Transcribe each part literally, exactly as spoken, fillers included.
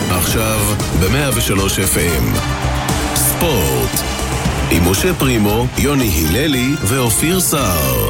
עכשיו ב-מאה ושלוש אף אם. ספורט. עם משה פרימו, יוני היללי ואופיר סער.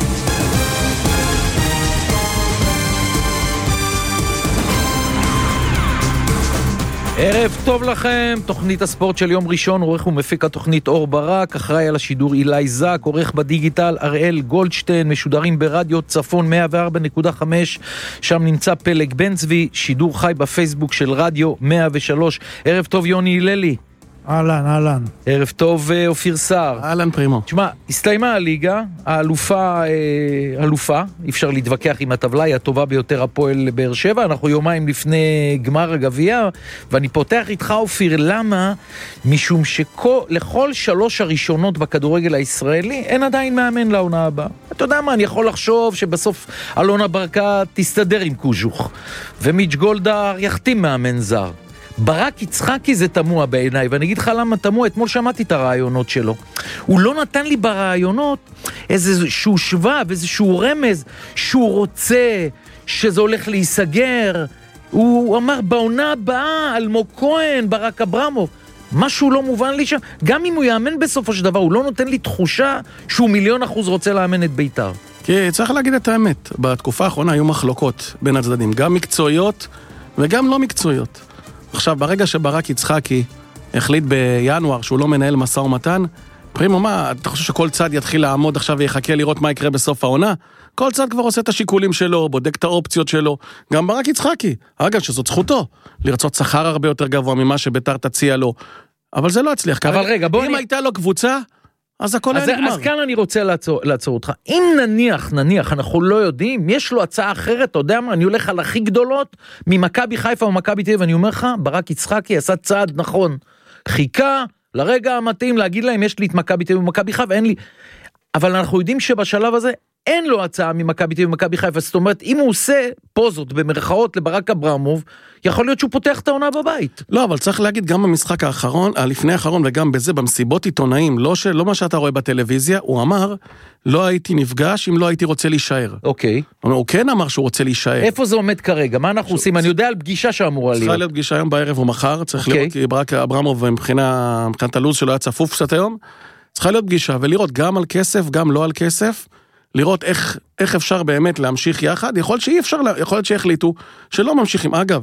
ערב טוב לכם, תוכנית הספורט של יום ראשון, עורך ומפיק התוכנית אור ברק, אחראי על השידור אילי זק, עורך בדיגיטל אראל גולדשטיין, משודרים ברדיו צפון מאה וארבע נקודה חמש, שם נמצא פלג בן צבי, שידור חי בפייסבוק של רדיו מאה ושלוש. ערב טוב יוני היללי. אהלן, אהלן. ערב טוב אופיר סער. אהלן פרימו. תשמע, הסתיימה הליגה, האלופה, אה, אלופה, אי אפשר להתווכח עם הטבלה, היא הטובה ביותר הפועל באר שבע, אנחנו יומיים לפני גמר הגביע, ואני פותח איתך אופיר, למה? משום שלכל שלוש הראשונות בכדורגל הישראלי, אין עדיין מאמן לעונה הבאה. אתה יודע מה, אני יכול לחשוב שבסוף אלונה ברקת תסתדר עם קוז'וך, ומיץ' גולדהר יחתים מאמן זר. ברק יצחקי זה תמוה בעיניי, ואני אגיד לך למה תמוה, אתמול שמעתי את הרעיונות שלו. הוא לא נתן לי ברעיונות איזשהו שבב, איזשהו רמז, שהוא רוצה שזה הולך להיסגר. הוא אמר בעונה הבאה, אלמוג כהן, ברק אברמוב. משהו לא מובן לי שם. גם אם הוא יאמן בסופו של דבר, הוא לא נותן לי תחושה שהוא מיליון אחוז רוצה לאמן את בית"ר. כי צריך להגיד את האמת, בתקופה האחרונה היו מחלוקות בין הצדדים, גם מקצועיות וגם לא מקצועיות. עכשיו, ברגע שברק יצחקי החליט בינואר שהוא לא מנהל משא ומתן, פרימו, מה, אתה חושב שכל צד יתחיל לעמוד עכשיו ויחכה לראות מה יקרה בסוף העונה? כל צד כבר עושה את השיקולים שלו, בודק את האופציות שלו, גם ברק יצחקי. אגב, שזאת זכותו, לרצות שכר הרבה יותר גבוה ממה שבית"ר תציע לו, אבל זה לא הצליח. אבל רגע, בוא אם אני... הייתה לו קבוצה, אז הכל אז, היה נגמר. אז כאן אני רוצה לעצור, לעצור אותך. אם נניח, נניח, אנחנו לא יודעים, יש לו הצעה אחרת, אתה יודע מה, אני הולך על הכי גדולות, ממכבי חיפה ומכבי תל אביב, ואני אומר לך, ברק יצחקי עשה צעד נכון. חיכה לרגע המתאים להגיד להם, יש לי את מכבי תל אביב ומכבי חיפה, אין לי... אבל אנחנו יודעים שבשלב הזה, אין לו הצעה ממכבי תל אביב ומכבי חיפה, זאת אומרת, אם הוא עושה פוזות במרכאות לברק אברמוב, יכול להיות שהוא פותח את העונה בבית. לא, אבל צריך להגיד גם במשחק האחרון, לפני האחרון וגם בזה, במסיבות עיתונאים, לא, ש... לא מה שאתה רואה בטלוויזיה, הוא אמר, לא הייתי נפגש אם לא הייתי רוצה להישאר. אוקיי. הוא כן אמר שהוא רוצה להישאר. איפה זה עומד כרגע? מה אנחנו עושים? אני יודע על פגישה שאמורה להיות. צריכה להיות פגישה היום בערב או מחר, צריך לראות, כי ברק אברמוב מבחינת הלו"ז שלו היה צפוף קצת היום, צריכה להיות פגישה ולראות גם על כסף, גם לא על כסף, לראות איך, איך אפשר באמת להמשיך יחד. יכול להיות שאי אפשר, יכול להיות שהחליטו שלא ממשיכים. אגב,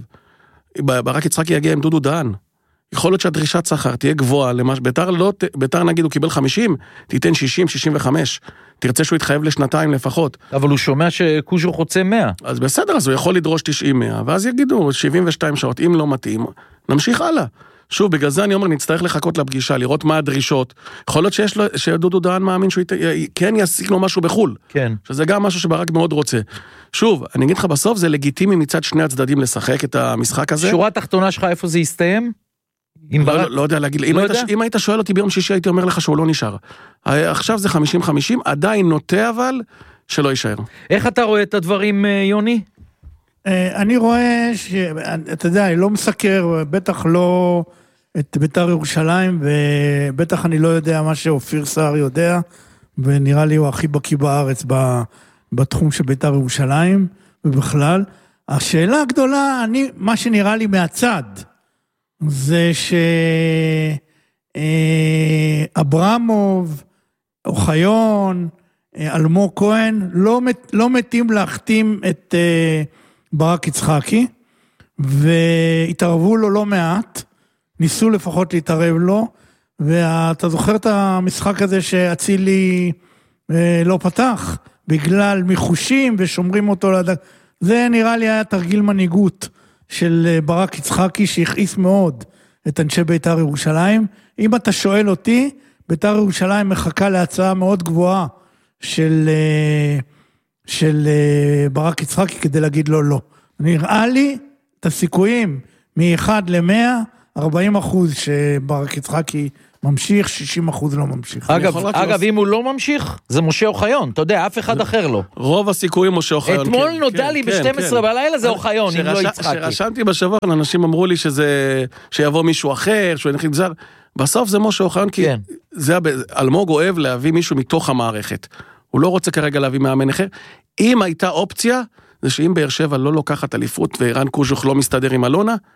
ברק יצחקי יגיע עם דודו דהן. יכול להיות שהדרישת שכר תהיה גבוהה, למש... ביתר, לא, ביתר נגיד הוא קיבל חמישים, תיתן שישים, שישים וחמש. תרצה שהוא יתחייב לשנתיים לפחות. אבל הוא שומע שקוז'וך רוצה מאה. אז בסדר, אז הוא יכול לדרוש תשעים מאה, ואז יגידו שבעים ושתיים שעות, אם לא מתאים, נמשיך הלאה. שוב, בגלל זה אני אומר, נצטרך לחכות לפגישה, לראות מה הדרישות. יכול להיות שיש לו, שדודו דהן מאמין שהוא ית... כן יעסיק לו משהו בחול. כן. שזה גם משהו שברק מאוד רוצה. שוב, אני אגיד לך בסוף, זה לגיטימי מצד שני הצדדים לשחק את המשחק הזה. שורה התחתונה שלך, איפה זה יסתיים? לא, ברק... לא, לא יודע להגיד. לא אם, יודע? היית, אם היית שואל אותי ביום שישי, הייתי אומר לך שהוא לא נשאר. עכשיו זה חמישים חמישים, עדיין נוטה אבל שלא יישאר. איך אתה רואה את הדברים, יוני? אני רואה שאתה יודע, אני לא מסקר, בטח לא את בית"ר ירושלים, ובטח אני לא יודע מה שאופיר סער יודע, ונראה לי הוא הכי בקיא בארץ בתחום של בית"ר ירושלים, ובכלל. השאלה הגדולה, אני, מה שנראה לי מהצד, זה שאברמוב, אוחיון, אלמוג כהן, לא, לא מתים להחתים את ברק יצחקי, והתערבו לו לא מעט, ניסו לפחות להתערב לו, ואתה זוכר את המשחק הזה שאצילי לא פתח, בגלל מיחושים ושומרים אותו לדק, זה נראה לי היה תרגיל מנהיגות של ברק יצחקי, שהכעיס מאוד את אנשי בית"ר ירושלים. אם אתה שואל אותי, בית"ר ירושלים מחכה להצעה מאוד גבוהה של, של ברק יצחקי, כדי להגיד לו לא. נראה לי את הסיכויים מ-אחד למאה, ארבעים אחוז שברק יצחקי ממשיך, שישים אחוז לא ממשיך. אגב, אגב, אם הוא לא ממשיך, זה משה אוחיון, אתה יודע, אף אחד אחר לא. רוב הסיכויים משה אוחיון. אתמול נודע לי ב-שתים עשרה בלילה, זה אוחיון, אם לא יצחקי. שרשמתי בשבוע, אנשים אמרו לי שזה, שיבוא מישהו אחר, שהוא ינחיל זר, בסוף זה משה אוחיון, כי זה, אלמוג אוהב להביא מישהו מתוך המערכת. הוא לא רוצה כרגע להביא מאמן אחר. אם הייתה אופציה, זה שאם באר שבע לא לוקחת אליפות, ואירן קוז'וך לא מסתדר עם אלונה,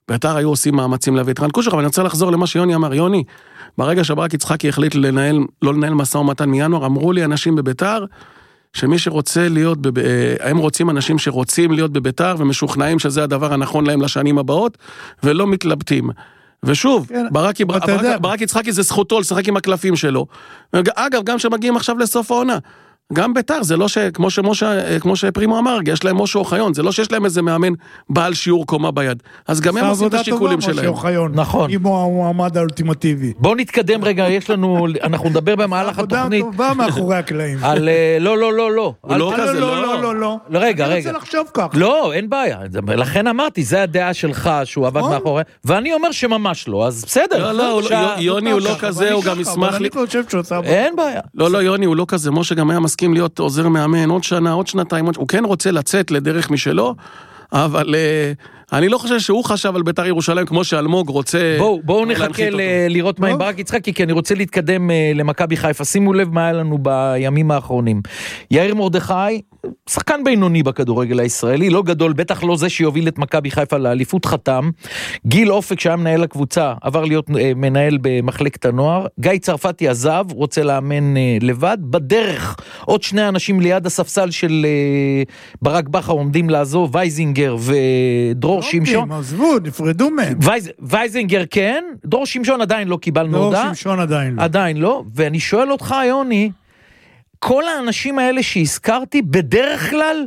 בית"ר היו עושים מאמצים להביא את רן קושר, אבל אני רוצה לחזור למה שיוני אמר. יוני, ברגע שברק יצחקי החליט לנהל, לא לנהל משא ומתן מינואר, אמרו לי אנשים בבית"ר, שמי שרוצה להיות, הם רוצים אנשים שרוצים להיות בבית"ר, ומשוכנעים שזה הדבר הנכון להם לשנים הבאות, ולא מתלבטים. ושוב, כן, ברק, ברק, ברק יצחקי זה זכותו לשחק עם הקלפים שלו. אגב, גם שמגיעים עכשיו לסוף העונה, גם בית"ר, זה לא ש... כמו שמשה, כמו שפרימו אמר, יש להם משה אוחיון, זה לא שיש להם איזה מאמן בעל שיעור קומה ביד. אז גם הם עושים את השיקולים שלהם. נכון. אם הוא המועמד האולטימטיבי. בואו נתקדם רגע, יש לנו, אנחנו נדבר במהלך התוכנית. עבודה טובה מאחורי הקלעים. על, לא, לא, לא, לא. הוא לא כזה, לא, לא, לא, לא. רגע, רגע. אני רוצה לחשוב כך. לא, אין בעיה. לכן אמרתי, זה הדעה שלך שהוא עבד מאחורי, ואני אומר שממש לא, אז בסדר. לא, לא, יוני הוא לא כזה, הוא גם ישמח לי. אין בעיה. לא, לא, יוני הוא לא כזה, משה גם היה מסכים להיות עוזר מאמן, עוד שנה, עוד שנתיים, הוא כן רוצה לצאת לדרך משלו, אבל אני לא חושב שהוא חשב על בית"ר ירושלים כמו שאלמוג רוצה... בואו, בואו נחכה לראות מה עם ברק יצחקי, כי אני רוצה להתקדם למכבי חיפה. שימו לב מה היה לנו בימים האחרונים. יאיר מרדכי, שחקן בינוני בכדורגל הישראלי, לא גדול, בטח לא זה שיוביל את מכבי חיפה לאליפות, חתם. גיל אופק שהיה מנהל הקבוצה, עבר להיות מנהל במחלקת הנוער. גיא צרפתי עזב, רוצה לאמן לבד. בדרך, עוד שני אנשים ליד הספסל של ברק בכר עומדים לעזוב, וייזינגר ודרור שמשון. עזבו, נפרדו מהם. וייזינגר כן, דרור שמשון עדיין לא קיבלנו הודעה. דרור שמשון עדיין לא. עדיין לא, ואני שואל אותך, יוני, כל האנשים האלה שהזכרתי, בדרך כלל,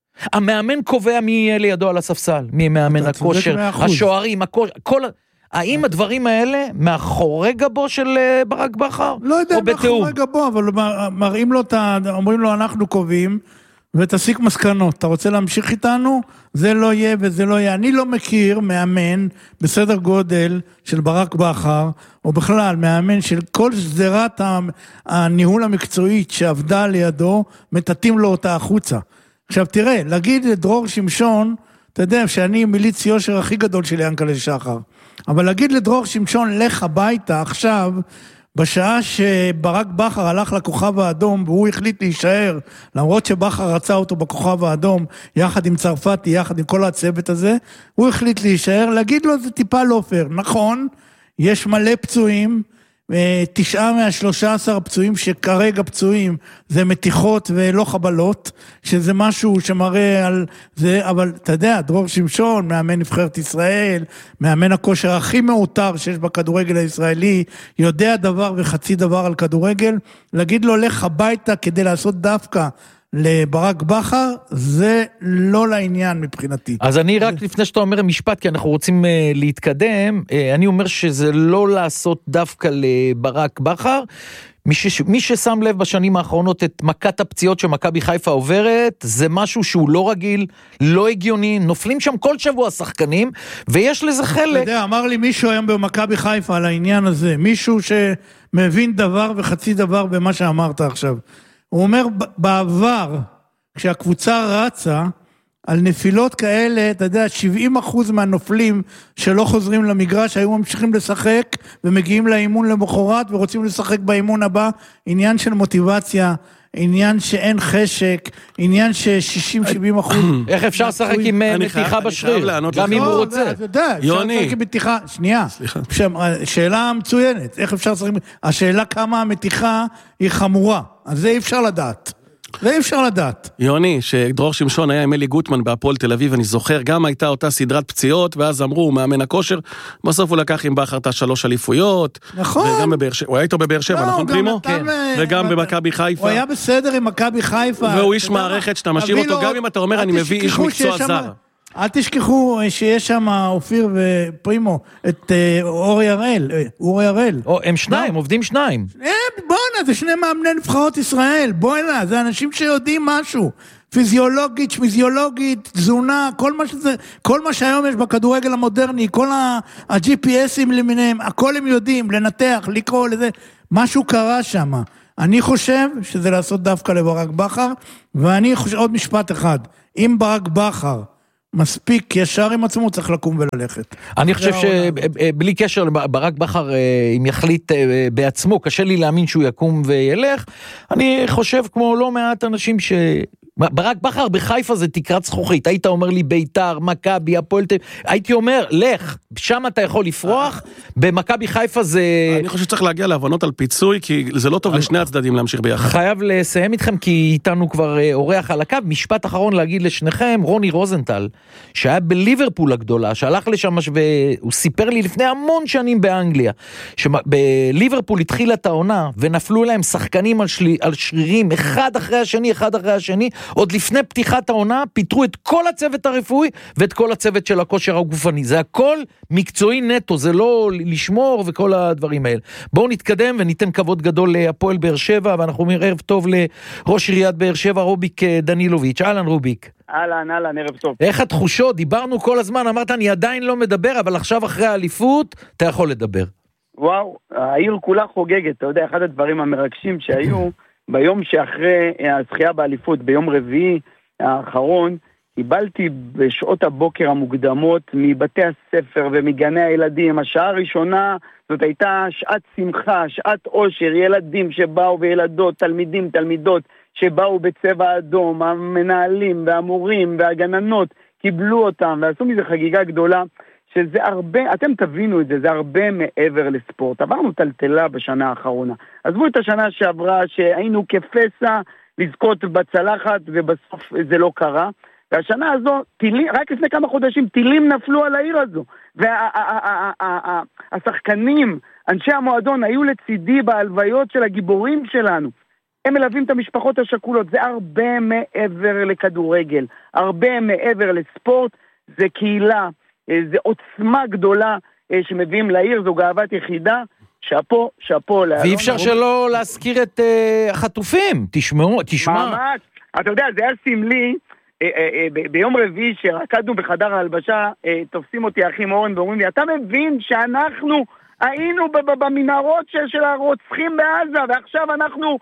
המאמן קובע מי יהיה לידו על הספסל, מי מאמן הכושר, השוערים, כל... האם הדברים האלה מאחורי גבו של ברק בכר? לא יודע מאחורי גבו, אבל מראים לו, אומרים לו אנחנו קובעים, ותסיק מסקנות. אתה רוצה להמשיך איתנו? זה לא יהיה וזה לא יהיה. אני לא מכיר מאמן בסדר גודל של ברק בכר, או בכלל מאמן של כל סדרת הניהול המקצועית שעבדה לידו, מטטים לו אותה החוצה. עכשיו תראה, להגיד לדרור שמשון, אתה יודע שאני מיליץ יושר הכי גדול של ינקלה שחר, אבל להגיד לדרור שמשון, לך הביתה עכשיו, בשעה שברק בכר הלך לכוכב האדום, והוא החליט להישאר, למרות שבכר רצה אותו בכוכב האדום, יחד עם צרפתי, יחד עם כל הצוות הזה, הוא החליט להישאר, להגיד לו זה טיפה לא פייר. נכון, יש מלא פצועים, תשעה מהשלושה עשר פצועים שכרגע פצועים, זה מתיחות ולא חבלות, שזה משהו שמראה על זה, אבל אתה יודע, דרור שמשון, מאמן נבחרת ישראל, מאמן הכושר הכי מאותר שיש בכדורגל הישראלי, יודע דבר וחצי דבר על כדורגל, להגיד לו לך הביתה כדי לעשות דווקא, לברק בכר, זה לא לעניין מבחינתי. אז אני רק לפני שאתה אומר משפט, כי אנחנו רוצים uh, להתקדם, uh, אני אומר שזה לא לעשות דווקא לברק בכר, מי, ש... מי ששם לב בשנים האחרונות את מכת הפציעות שמכבי חיפה עוברת, זה משהו שהוא לא רגיל, לא הגיוני, נופלים שם כל שבוע שחקנים, ויש לזה חלק. אתה יודע, אמר לי מישהו היום במכבי חיפה על העניין הזה, מישהו שמבין דבר וחצי דבר במה שאמרת עכשיו. הוא אומר, בעבר, כשהקבוצה רצה, על נפילות כאלה, אתה יודע, שבעים אחוז מהנופלים שלא חוזרים למגרש, היו ממשיכים לשחק, ומגיעים לאימון למחרת, ורוצים לשחק באימון הבא, עניין של מוטיבציה, עניין שאין חשק, עניין ש-שישים שבעים אחוז... איך אפשר לשחק עם מתיחה בשריר? גם אם הוא רוצה. אתה יודע, אפשר לשחק עם מתיחה... שנייה, שאלה מצוינת, איך אפשר לשחק... השאלה כמה המתיחה היא חמורה, אז זה אי אפשר לדעת. זה אי אפשר לדעת. יוני, שדרור שמשון היה עם אלי גוטמן בהפועל תל אביב, אני זוכר, גם הייתה אותה סדרת פציעות, ואז אמרו, הוא מאמן הכושר, בסוף הוא לקח עם בכר את השלוש אליפויות. נכון. וגם בבאר שבע, הוא היה איתו בבאר שבע, נכון פרימו? כן. וגם במכבי חיפה. הוא היה בסדר עם מכבי חיפה. והוא איש מערכת שאתה משאיר אותו, גם אם אתה אומר, אני מביא איש מקצוע זר. אל תשכחו שיש שם אופיר ופרימו, את אורי הראל, אורי הראל. הם שניים, עובדים שניים. בוא'נה, זה שני מאמני נבחרות ישראל, בוא'נה, זה אנשים שיודעים משהו. פיזיולוגית, פיזיולוגית, תזונה, כל מה שזה, כל מה שהיום יש בכדורגל המודרני, כל ה-ג'י פי אסים למיניהם, הכל הם יודעים, לנתח, לקרוא לזה, משהו קרה שם. אני חושב שזה לעשות דווקא לברק בכר, ואני חושב, עוד משפט אחד, אם ברק בכר, מספיק ישר עם עצמו, צריך לקום וללכת. אני חושב שבלי קשר ברק בכר, אם יחליט בעצמו, קשה לי להאמין שהוא יקום וילך, אני חושב כמו לא מעט אנשים ברק בכר בחיפה זה תקרת זכוכית, היית אומר לי ביתר, מכבי, הפועל, הייתי אומר, לך, שם אתה יכול לפרוח, במכבי חיפה זה... אני חושב שצריך להגיע להבנות על פיצוי, כי זה לא טוב לשני הצדדים להמשיך ביחד. חייב לסיים איתכם, כי איתנו כבר אורח על הקו, משפט אחרון להגיד לשניכם, רוני רוזנטל, שהיה בליברפול הגדולה, שהלך לשם, והוא סיפר לי לפני המון שנים באנגליה, שבליברפול התחילה את העונה, ונפלו להם שחקנים על, שלי, על שרירים, אחד אחרי השני, אחד אחרי השני, עוד לפני פתיחת העונה, פיתרו את כל הצוות הרפואי, ואת כל הצוות של הכושר הגופני. זה הכל מקצועי נטו, זה לא לשמור וכל הדברים האלה. בואו נתקדם וניתן כבוד גדול להפועל באר שבע, ואנחנו אומרים ערב טוב לראש עיריית באר שבע, רוביק דנילוביץ'. אהלן רוביק. אהלן, אהלן, ערב טוב. איך התחושות? דיברנו כל הזמן, אמרת אני עדיין לא מדבר, אבל עכשיו אחרי האליפות, אתה יכול לדבר. וואו, העיר כולה חוגגת, אתה יודע, אחד הדברים המרגשים שהיו, ביום שאחרי הזכייה באליפות, ביום רביעי האחרון, קיבלתי בשעות הבוקר המוקדמות מבתי הספר ומגני הילדים. השעה הראשונה זאת הייתה שעת שמחה, שעת אושר, ילדים שבאו וילדות, תלמידים, תלמידות שבאו בצבע אדום, המנהלים והמורים והגננות קיבלו אותם ועשו מזה חגיגה גדולה, שזה הרבה, אתם תבינו את זה, זה הרבה מעבר לספורט. עברנו טלטלה בשנה האחרונה. עזבו את השנה שעברה שהיינו כפסע לזכות בצלחת ובסוף זה לא קרה. והשנה הזו, טילים, רק לפני כמה חודשים, טילים נפלו על העיר הזו. והשחקנים, אנשי המועדון, היו לצידי בהלוויות של הגיבורים שלנו. הם מלווים את המשפחות השכולות. זה הרבה מעבר לכדורגל, הרבה מעבר לספורט. זה קהילה, זה עוצמה גדולה שמביאים לעיר, זו גאוות יחידה. שפו, שפו. ואי אפשר שלא להזכיר את החטופים. תשמעו, תשמע. ממש. אתה יודע, זה היה סמלי. ביום רביעי שרקדנו בחדר ההלבשה, תופסים אותי האחים אורן ואומרים לי, אתה מבין שאנחנו היינו במנהרות של הרוצחים בעזה, ועכשיו אנחנו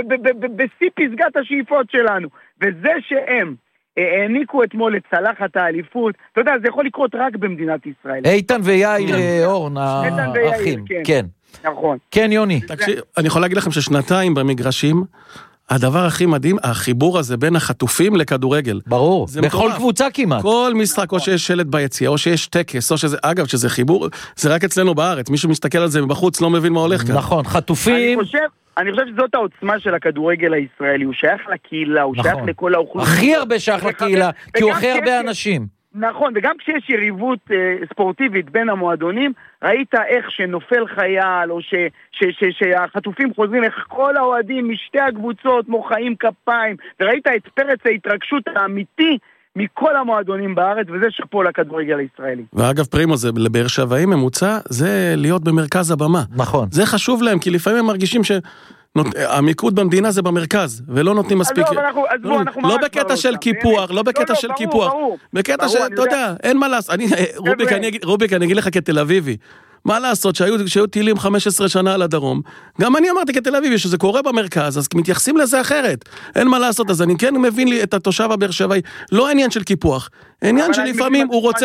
בשיא פסגת השאיפות שלנו. וזה שהם העניקו אתמול לצלחת האליפות, אתה יודע, זה יכול לקרות רק במדינת ישראל. איתן ויאיר אורן, האחים. כן. נכון. כן, יוני. תקשיב, אני יכול להגיד לכם ששנתיים במגרשים, הדבר הכי מדהים, החיבור הזה בין החטופים לכדורגל. ברור, בכל קבוצה כמעט. כל משחק, או שיש שלט ביציאה, או שיש טקס, או שזה, אגב, שזה חיבור, זה רק אצלנו בארץ, מישהו מסתכל על זה בחוץ, לא מבין מה הולך כאן. נכון, חטופים. אני חושב, אני חושב שזאת העוצמה של הכדורגל הישראלי, הוא שייך לקהילה, הוא שייך לכל האוכלוסייה. הכי הרבה שייך לקהילה, כי הוא הכי הרבה אנשים. נכון, וגם כשיש יריבות אה, ספורטיבית בין המועדונים, ראית איך שנופל חייל, או ש, ש, ש, שהחטופים חוזרים, איך כל האוהדים משתי הקבוצות מוחאים כפיים, וראית את פרץ ההתרגשות האמיתי מכל המועדונים בארץ, וזה שפו לכדורגל הישראלי. ואגב פרימו, זה לבאר שבעים ממוצע, זה להיות במרכז הבמה. נכון. זה חשוב להם, כי לפעמים הם מרגישים ש... המיקוד במדינה זה במרכז, ולא נותנים מספיק, לא בקטע של קיפוח, לא בקטע של קיפוח, בקטע של, אתה יודע, אין מה לעשות, רוביק, אני אגיד לך כתל אביבי, מה לעשות שהיו טילים חמש עשרה שנה על הדרום, גם אני אמרתי כתל אביבי שזה קורה במרכז, אז מתייחסים לזה אחרת, אין מה לעשות, אז אני כן מבין לי את התושב הבאר שבעי, לא עניין של קיפוח, עניין שלפעמים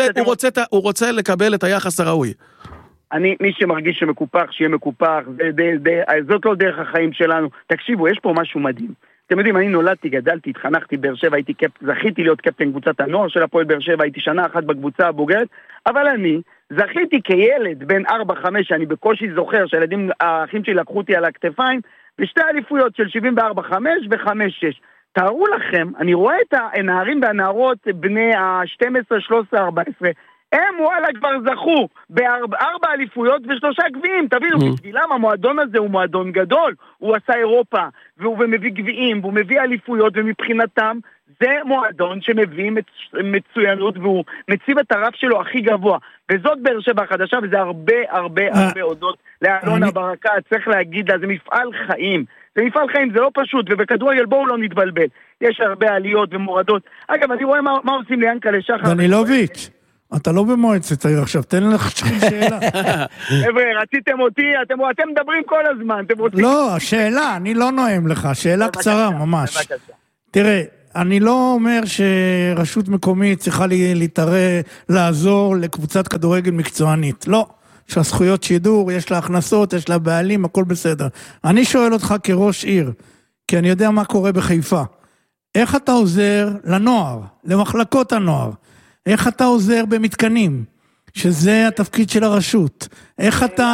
הוא רוצה לקבל את היחס הראוי. אני, מי שמרגיש שמקופח, שיהיה מקופח, זה, זה, זה, זאת לא דרך החיים שלנו. תקשיבו, יש פה משהו מדהים. אתם יודעים, אני נולדתי, גדלתי, התחנכתי באר שבע, הייתי קפ... זכיתי להיות קפטן קבוצת הנוער של הפועל באר שבע, הייתי שנה אחת בקבוצה הבוגרת, אבל אני זכיתי כילד בין ארבע חמש, שאני בקושי זוכר שהילדים, האחים שלי לקחו אותי על הכתפיים, בשתי אליפויות של שבעים וארבע חמש ו-חמש שש. תארו לכם, אני רואה את הנערים והנערות בני ה-שתים עשרה, שלוש עשרה, ארבע עשרה, הם וואלה כבר זכו בארבע אליפויות ושלושה גביעים, תבינו, בשבילם המועדון הזה הוא מועדון גדול, הוא עשה אירופה, והוא מביא גביעים, והוא מביא אליפויות, ומבחינתם זה מועדון שמביא מצוינות, והוא מציב את הרף שלו הכי גבוה, וזאת באר שבע החדשה, וזה הרבה הרבה הרבה הודות לאלונה ברקת, צריך להגיד לה, זה מפעל חיים, זה מפעל חיים, זה לא פשוט, ובכדורגל בואו לא נתבלבל, יש הרבה עליות ומורדות. אגב, אני רואה מה, מה עושים ליענקל'ה שחר. דנילוביץ', אתה לא במועצת העיר עכשיו, תן לך שאלה. חבר'ה, רציתם אותי, אתם, אתם מדברים כל הזמן, אתם רוצים... לא, שאלה, אני לא נועם לך, שאלה קצרה ממש. תראה, אני לא אומר שרשות מקומית צריכה להתערב, לעזור לקבוצת כדורגל מקצוענית, לא. יש לה זכויות שידור, יש לה הכנסות, יש לה בעלים, הכל בסדר. אני שואל אותך כראש עיר, כי אני יודע מה קורה בחיפה. איך אתה עוזר לנוער, למחלקות הנוער? איך אתה עוזר במתקנים, שזה התפקיד של הרשות? איך אתה,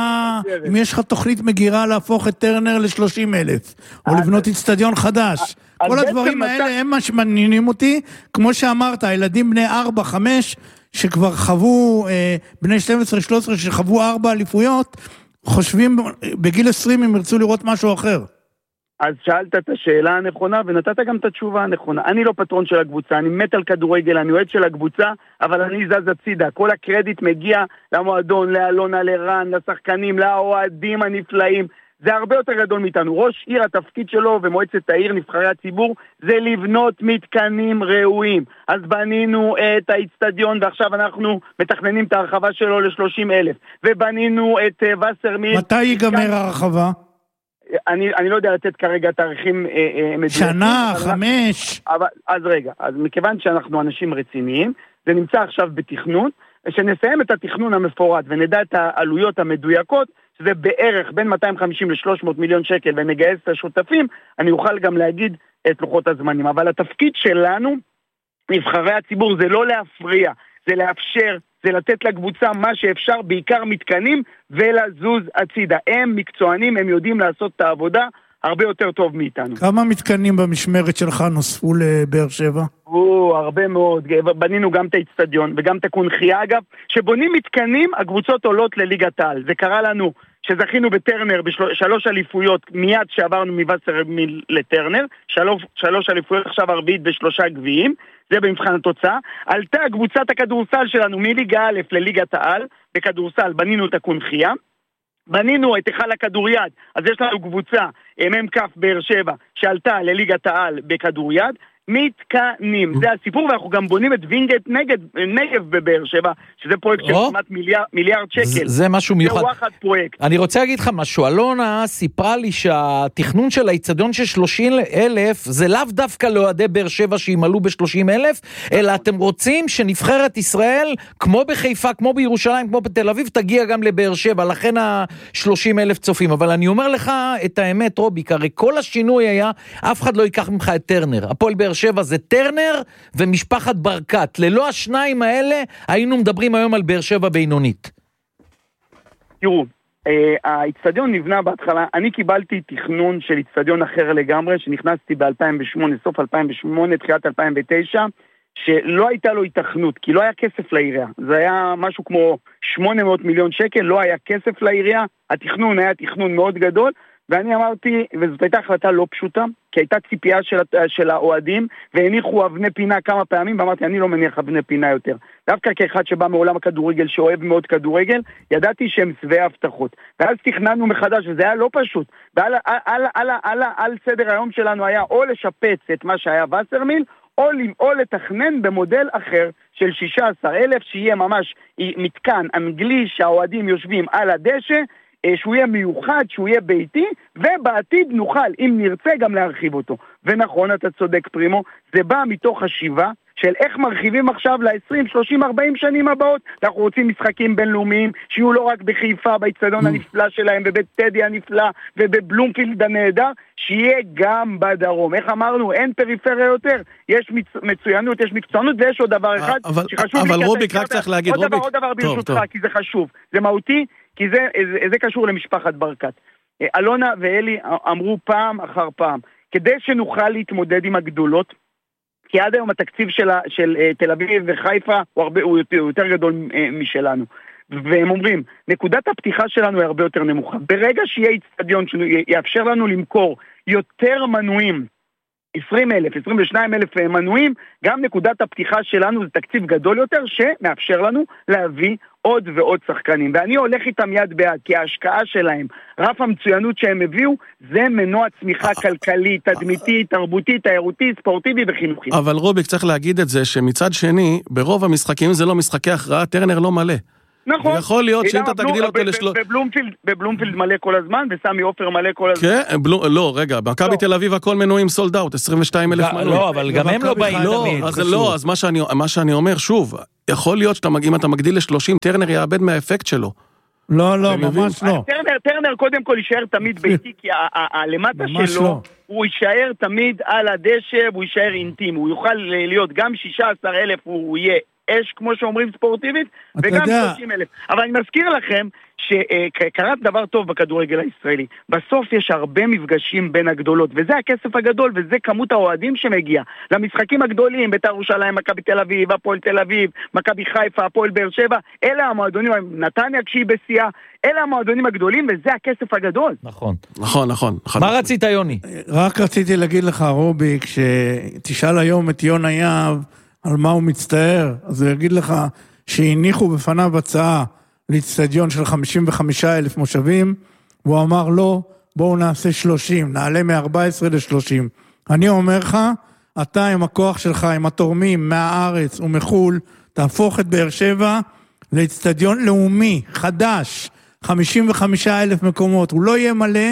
אם יש לך תוכנית מגירה להפוך את טרנר ל-שלושים אלף, או לבנות אצטדיון חדש, כל הדברים האלה הם מה שמעניינים אותי. כמו שאמרת, הילדים בני ארבע, חמש, שכבר חוו, בני שתים עשרה שלוש עשרה, שחוו ארבע אליפויות, חושבים בגיל עשרים אם ירצו לראות משהו אחר. אז שאלת את השאלה הנכונה, ונתת גם את התשובה הנכונה. אני לא פטרון של הקבוצה, אני מת על כדורגל, אני אוהד של הקבוצה, אבל אני זז הצידה. כל הקרדיט מגיע למועדון, לאלונה, לרן, לשחקנים, לאוהדים הנפלאים. זה הרבה יותר גדול מאיתנו. ראש עיר, התפקיד שלו ומועצת העיר, נבחרי הציבור, זה לבנות מתקנים ראויים. אז בנינו את האצטדיון, ועכשיו אנחנו מתכננים את ההרחבה שלו ל-שלושים אלף. ובנינו את וסרמיל. מתי ייגמר ההרחבה? אני, אני לא יודע לתת כרגע תאריכים אה, אה, מדויקים. שנה, חמש. אבל, אז רגע, אז מכיוון שאנחנו אנשים רציניים, זה נמצא עכשיו בתכנון, שנסיים את התכנון המפורט ונדע את העלויות המדויקות, שזה בערך בין מאתיים וחמישים ל-שלוש מאות מיליון שקל, ונגייס את השותפים, אני אוכל גם להגיד את לוחות הזמנים. אבל התפקיד שלנו, נבחרי הציבור, זה לא להפריע, זה לאפשר, זה לתת לקבוצה מה שאפשר, בעיקר מתקנים, ולזוז הצידה. הם מקצוענים, הם יודעים לעשות את העבודה הרבה יותר טוב מאיתנו. כמה מתקנים במשמרת שלך נוספו לבאר שבע? או, הרבה מאוד. בנינו גם את האצטדיון וגם את הקונחייה, אגב. שבונים מתקנים, הקבוצות עולות לליגת העל. זה קרה לנו שזכינו בטרנר בשלוש אליפויות, מיד שעברנו מווסרמיל לטרנר, שלוש, שלוש אליפויות עכשיו הרביעית בשלושה גביעים, זה במבחן התוצאה. עלתה קבוצת הכדורסל שלנו מליגה א' לליגת העל, בכדורסל בנינו את הקונחייה, בנינו את היכל הכדוריד, אז יש לנו קבוצה, אם כף באר שבע, שעלתה לליגת העל בכדוריד, מתקנים, זה הסיפור, ואנחנו גם בונים את וינגייט נגד, נגב בבאר שבע, שזה פרויקט של כמעט מיליארד, מיליארד שקל. זה, זה משהו מיוחד. זה וואחד פרויקט. אני רוצה להגיד לך משהו, אלונה סיפרה לי שהתכנון של האצטדיון של שלושים אלף, זה לאו דווקא לאוהדי באר שבע שימלאו ב-שלושים אלף, אלא אתם רוצים שנבחרת ישראל, כמו בחיפה, כמו בירושלים, כמו בתל אביב, תגיע גם לבאר שבע, לכן ה-שלושים אלף צופים. אבל אני אומר לך את האמת, רוביק, הרי כל השינוי היה, אף אחד לא ייקח ממך את טרנר. הפועל באר שבע זה טרנר ומשפחת ברקת. ללא השניים האלה היינו מדברים היום על באר שבע בינונית. תראו, האצטדיון נבנה בהתחלה, אני קיבלתי תכנון של אצטדיון אחר לגמרי, שנכנסתי ב-אלפיים ושמונה, סוף אלפיים ושמונה, תחילת אלפיים ותשע, שלא הייתה לו התכנות, כי לא היה כסף לעירייה. זה היה משהו כמו שמונה מאות מיליון שקל, לא היה כסף לעירייה, התכנון היה תכנון מאוד גדול, ואני אמרתי, וזאת הייתה החלטה לא פשוטה, כי הייתה ציפייה של, של האוהדים, והניחו אבני פינה כמה פעמים, ואמרתי, אני לא מניח אבני פינה יותר. דווקא כאחד שבא מעולם הכדורגל, שאוהב מאוד כדורגל, ידעתי שהם שבעי הבטחות. ואז תכננו מחדש, וזה היה לא פשוט. ועל על, על, על, על, על סדר היום שלנו היה או לשפץ את מה שהיה וסרמיל, או, או לתכנן במודל אחר של שישה עשר אלף, שיהיה ממש מתקן אנגלי, שהאוהדים יושבים על הדשא, שהוא יהיה מיוחד, שהוא יהיה ביתי, ובעתיד נוכל, אם נרצה, גם להרחיב אותו. ונכון, אתה צודק פרימו, זה בא מתוך חשיבה של איך מרחיבים עכשיו ל-עשרים, שלושים, ארבעים שנים הבאות. אנחנו רוצים משחקים בינלאומיים, שיהיו לא רק בחיפה, באצטדיון הנפלא שלהם, בבית טדי הנפלא, ובבלומפילד הנהדר, שיהיה גם בדרום. איך אמרנו? אין פריפריה יותר. יש מצוינות, יש מקצוענות, ויש עוד דבר אחד שחשוב לי. אבל רוביק, רק צריך להגיד, רוביק. עוד דבר ברשותך, כי זה חשוב. זה מהותי. כי זה, זה, זה קשור למשפחת ברקת. אלונה ואלי אמרו פעם אחר פעם, כדי שנוכל להתמודד עם הגדולות, כי עד היום התקציב של, של תל אביב וחיפה הוא, הרבה, הוא יותר, יותר גדול משלנו. והם אומרים, נקודת הפתיחה שלנו היא הרבה יותר נמוכה. ברגע שיהיה אצטדיון שיאפשר לנו למכור יותר מנויים, עשרים אלף, עשרים ושניים אלף מנויים, גם נקודת הפתיחה שלנו זה תקציב גדול יותר, שמאפשר לנו להביא עוד ועוד שחקנים. ואני הולך איתם יד ביד, כי ההשקעה שלהם, רף המצוינות שהם הביאו, זה מנוע צמיחה כלכלית, תדמיתית, תרבותית, תיירותית, ספורטיבי וחינוכי. אבל רוביק, צריך להגיד את זה, שמצד שני, ברוב המשחקים זה לא משחקי הכרעה, טרנר לא מלא. נכון. ויכול להיות שאם אתה תגדיל אותו לשלוש... בבלומפילד מלא כל הזמן, וסמי אופר מלא כל הזמן. כן, לא, רגע, מכבי תל אביב הכל מנויים סולד אאוט, עשרים ושתיים אלף מנויים. לא, אבל גם הם לא באים תמיד. אז לא, אז מה שאני אומר, שוב, יכול להיות שאם אתה מגדיל ל-שלושים, טרנר יאבד מהאפקט שלו. לא, לא, ממש לא. טרנר קודם כל יישאר תמיד ביתי, כי הלמטה שלו, הוא יישאר תמיד על הדשא, הוא יישאר אינטים, הוא יוכל להיות גם שישה עשר אלף, הוא יהיה אש, כמו שאומרים ספורטיבית, וגם שלושים אלף. אבל אני מזכיר לכם שקראת דבר טוב בכדורגל הישראלי. בסוף יש הרבה מפגשים בין הגדולות, וזה הכסף הגדול, וזה כמות האוהדים שמגיע. למשחקים הגדולים, בית"ר ירושלים, מכבי תל אביב, הפועל תל אביב, מכבי חיפה, הפועל באר שבע, אלה המועדונים, נתניה כשהיא בשיאה, אלה המועדונים הגדולים, וזה הכסף הגדול. נכון. נכון, נכון. מה רצית, יוני? רק רציתי להגיד לך, רוביק, שתשאל היום את יונה יהב על מה הוא מצטער, אז הוא יגיד לך שהניחו בפניו הצעה לאצטדיון של חמישים וחמישה אלף מושבים, והוא אמר לא, בואו נעשה שלושים, נעלה מ-ארבע עשרה ל-שלושים. אני אומר לך, אתה עם הכוח שלך, עם התורמים מהארץ ומחול, תהפוך את באר שבע לאצטדיון לאומי, חדש, חמישים וחמישה אלף מקומות. הוא לא יהיה מלא,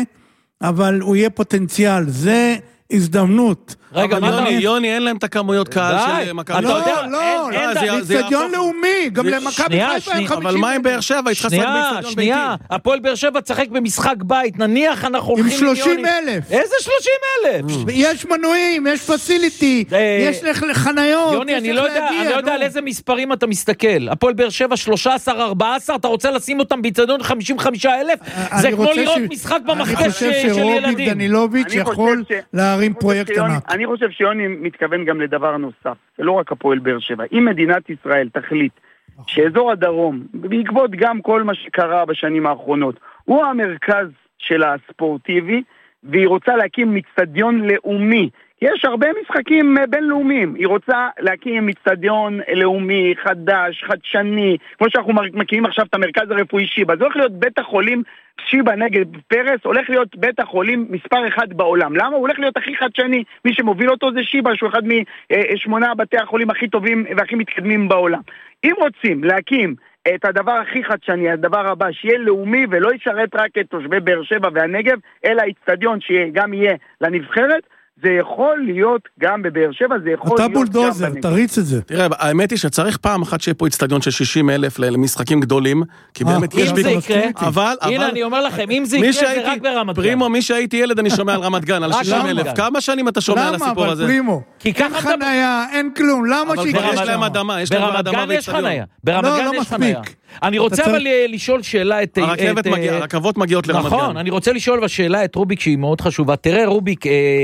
אבל הוא יהיה פוטנציאל. זה הזדמנות. רגע, מה יוני, יוני, אין להם את הכמויות קהל של מכבי. לא, לא, זה אצטדיון לאומי, גם למכבי חיפה אין חמישים. אבל מה עם באר שבע? שנייה, שנייה, הפועל באר שבע צחק במשחק בית, נניח אנחנו הולכים עם שלושים אלף. איזה שלושים אלף? יש מנויים, יש פסיליטי, יש חניות. יוני, אני לא יודע על איזה מספרים אתה מסתכל. הפועל באר שבע שלושה עשר ארבע עשר, אתה רוצה לשים אותם באצטדיון חמישים וחמישה אלף? זה כמו לראות משחק במחדש של ילדים. דנילוביץ' יכול להרים פרויקט ענק. אני חושב שיוני מתכוון גם לדבר נוסף, זה לא רק הפועל באר שבע. אם מדינת ישראל תחליט שאזור הדרום, בעקבות גם כל מה שקרה בשנים האחרונות, הוא המרכז של הספורטיבי, והיא רוצה להקים מצטדיון לאומי, כי יש הרבה משחקים בינלאומיים, היא רוצה להקים מצטדיון לאומי, חדש, חדשני, כמו שאנחנו מכירים עכשיו את המרכז הרפואי שיבא, זה הולך להיות בית החולים שיבא נגד פרס, הולך להיות בית החולים מספר אחד בעולם. למה? הוא הולך להיות הכי חדשני, מי שמוביל אותו זה שיבא, שהוא אחד משמונה בתי החולים הכי טובים והכי מתקדמים בעולם. אם רוצים להקים את הדבר הכי חדשני, הדבר הבא, שיהיה לאומי ולא ישרת רק את תושבי באר שבע והנגב, אלא אצטדיון שגם יהיה לנבחרת, זה יכול להיות גם בבאר שבע, זה יכול להיות... אתה בולדוזר, תריץ את זה. תראה, האמת היא שצריך פעם אחת שיהיה פה אצטדיון של שישים אלף למשחקים גדולים, כי באמת יש... אם זה יקרה, אבל... הנה אני אומר לכם, אם זה יקרה זה רק ברמת גן. פרימו, מי שהייתי ילד אני שומע על רמת גן, על שישים אלף. כמה שנים אתה שומע על הסיפור הזה? למה, אבל פרימו? אין חניה, אין כלום, למה שיקרה? יש להם אדמה, יש להם אדמה ואצטדיון. ברמת גן יש חניה. אני רוצה אבל לשאול שאלה את... הרכבות מגיעות לרמת גן. נכון, אני רוצה לשאול בשאלה את רוביק שהיא מאוד חשובה. תראה רוביק,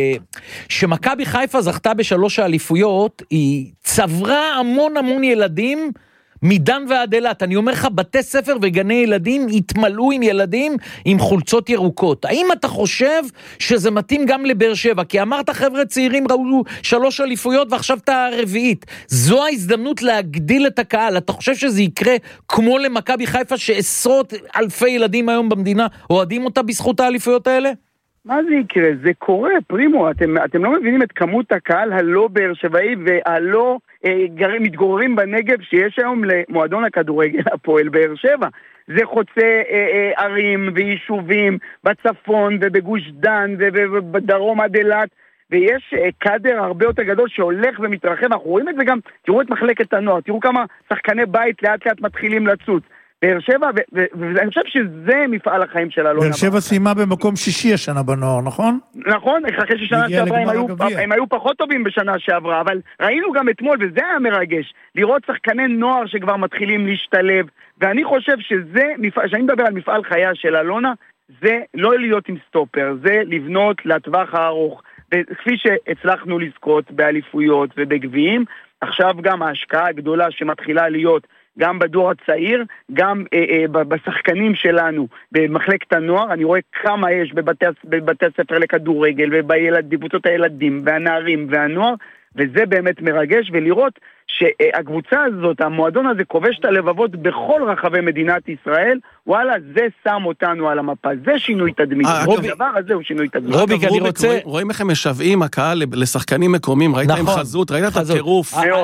שמכבי חיפה זכתה בשלוש האליפויות, היא צברה המון המון ילדים מדן ועד אילת. אני אומר לך, בתי ספר וגני ילדים התמלאו עם ילדים עם חולצות ירוקות. האם אתה חושב שזה מתאים גם לבאר שבע? כי אמרת חבר'ה צעירים ראו שלוש אליפויות ועכשיו אתה הרביעית. זו ההזדמנות להגדיל את הקהל. אתה חושב שזה יקרה כמו למכבי חיפה שעשרות אלפי ילדים היום במדינה אוהדים אותה בזכות האליפויות האלה? מה זה יקרה? זה קורה, פרימו. אתם, אתם לא מבינים את כמות הקהל הלא באר שבעי והלא אה, גרים, מתגוררים בנגב שיש היום למועדון הכדורגל הפועל באר שבע. זה חוצה אה, אה, ערים ויישובים בצפון ובגוש דן ובדרום עד אילת, ויש אה, קדר הרבה יותר גדול שהולך ומתרחב. אנחנו רואים את זה גם, תראו את מחלקת הנוער, תראו כמה שחקני בית לאט לאט מתחילים לצוץ. באר שבע, ואני חושב שזה מפעל החיים של אלונה. באר שבע סיימה במקום שישי השנה בנוער, נכון? נכון, אחרי ששנה שעברה הם היו, הם היו פחות טובים בשנה שעברה, אבל ראינו גם אתמול, וזה היה מרגש, לראות שחקני נוער שכבר מתחילים להשתלב, ואני חושב שזה, שאני מדבר על מפעל חייה של אלונה, זה לא להיות עם סטופר, זה לבנות לטווח הארוך, וכפי שהצלחנו לזכות באליפויות ובגביעים, עכשיו גם ההשקעה הגדולה שמתחילה להיות גם בדור הצעיר, גם אה, אה, בשחקנים שלנו, במחלקת הנוער, אני רואה כמה יש בבתי, בבתי הספר לכדורגל, ובקבוצות הילדים, והנערים והנוער, וזה באמת מרגש, ולראות שהקבוצה הזאת, המועדון הזה, כובש את הלבבות בכל רחבי מדינת ישראל, וואלה, זה שם אותנו על המפה, זה שינוי תדמית, הדבר הזה הוא שינוי תדמית. רוביק, אני רוצה... רואים איך הם משוועים הקהל לשחקנים מקומיים, ראית עם חזות, ראית את הטירוף. מאוד.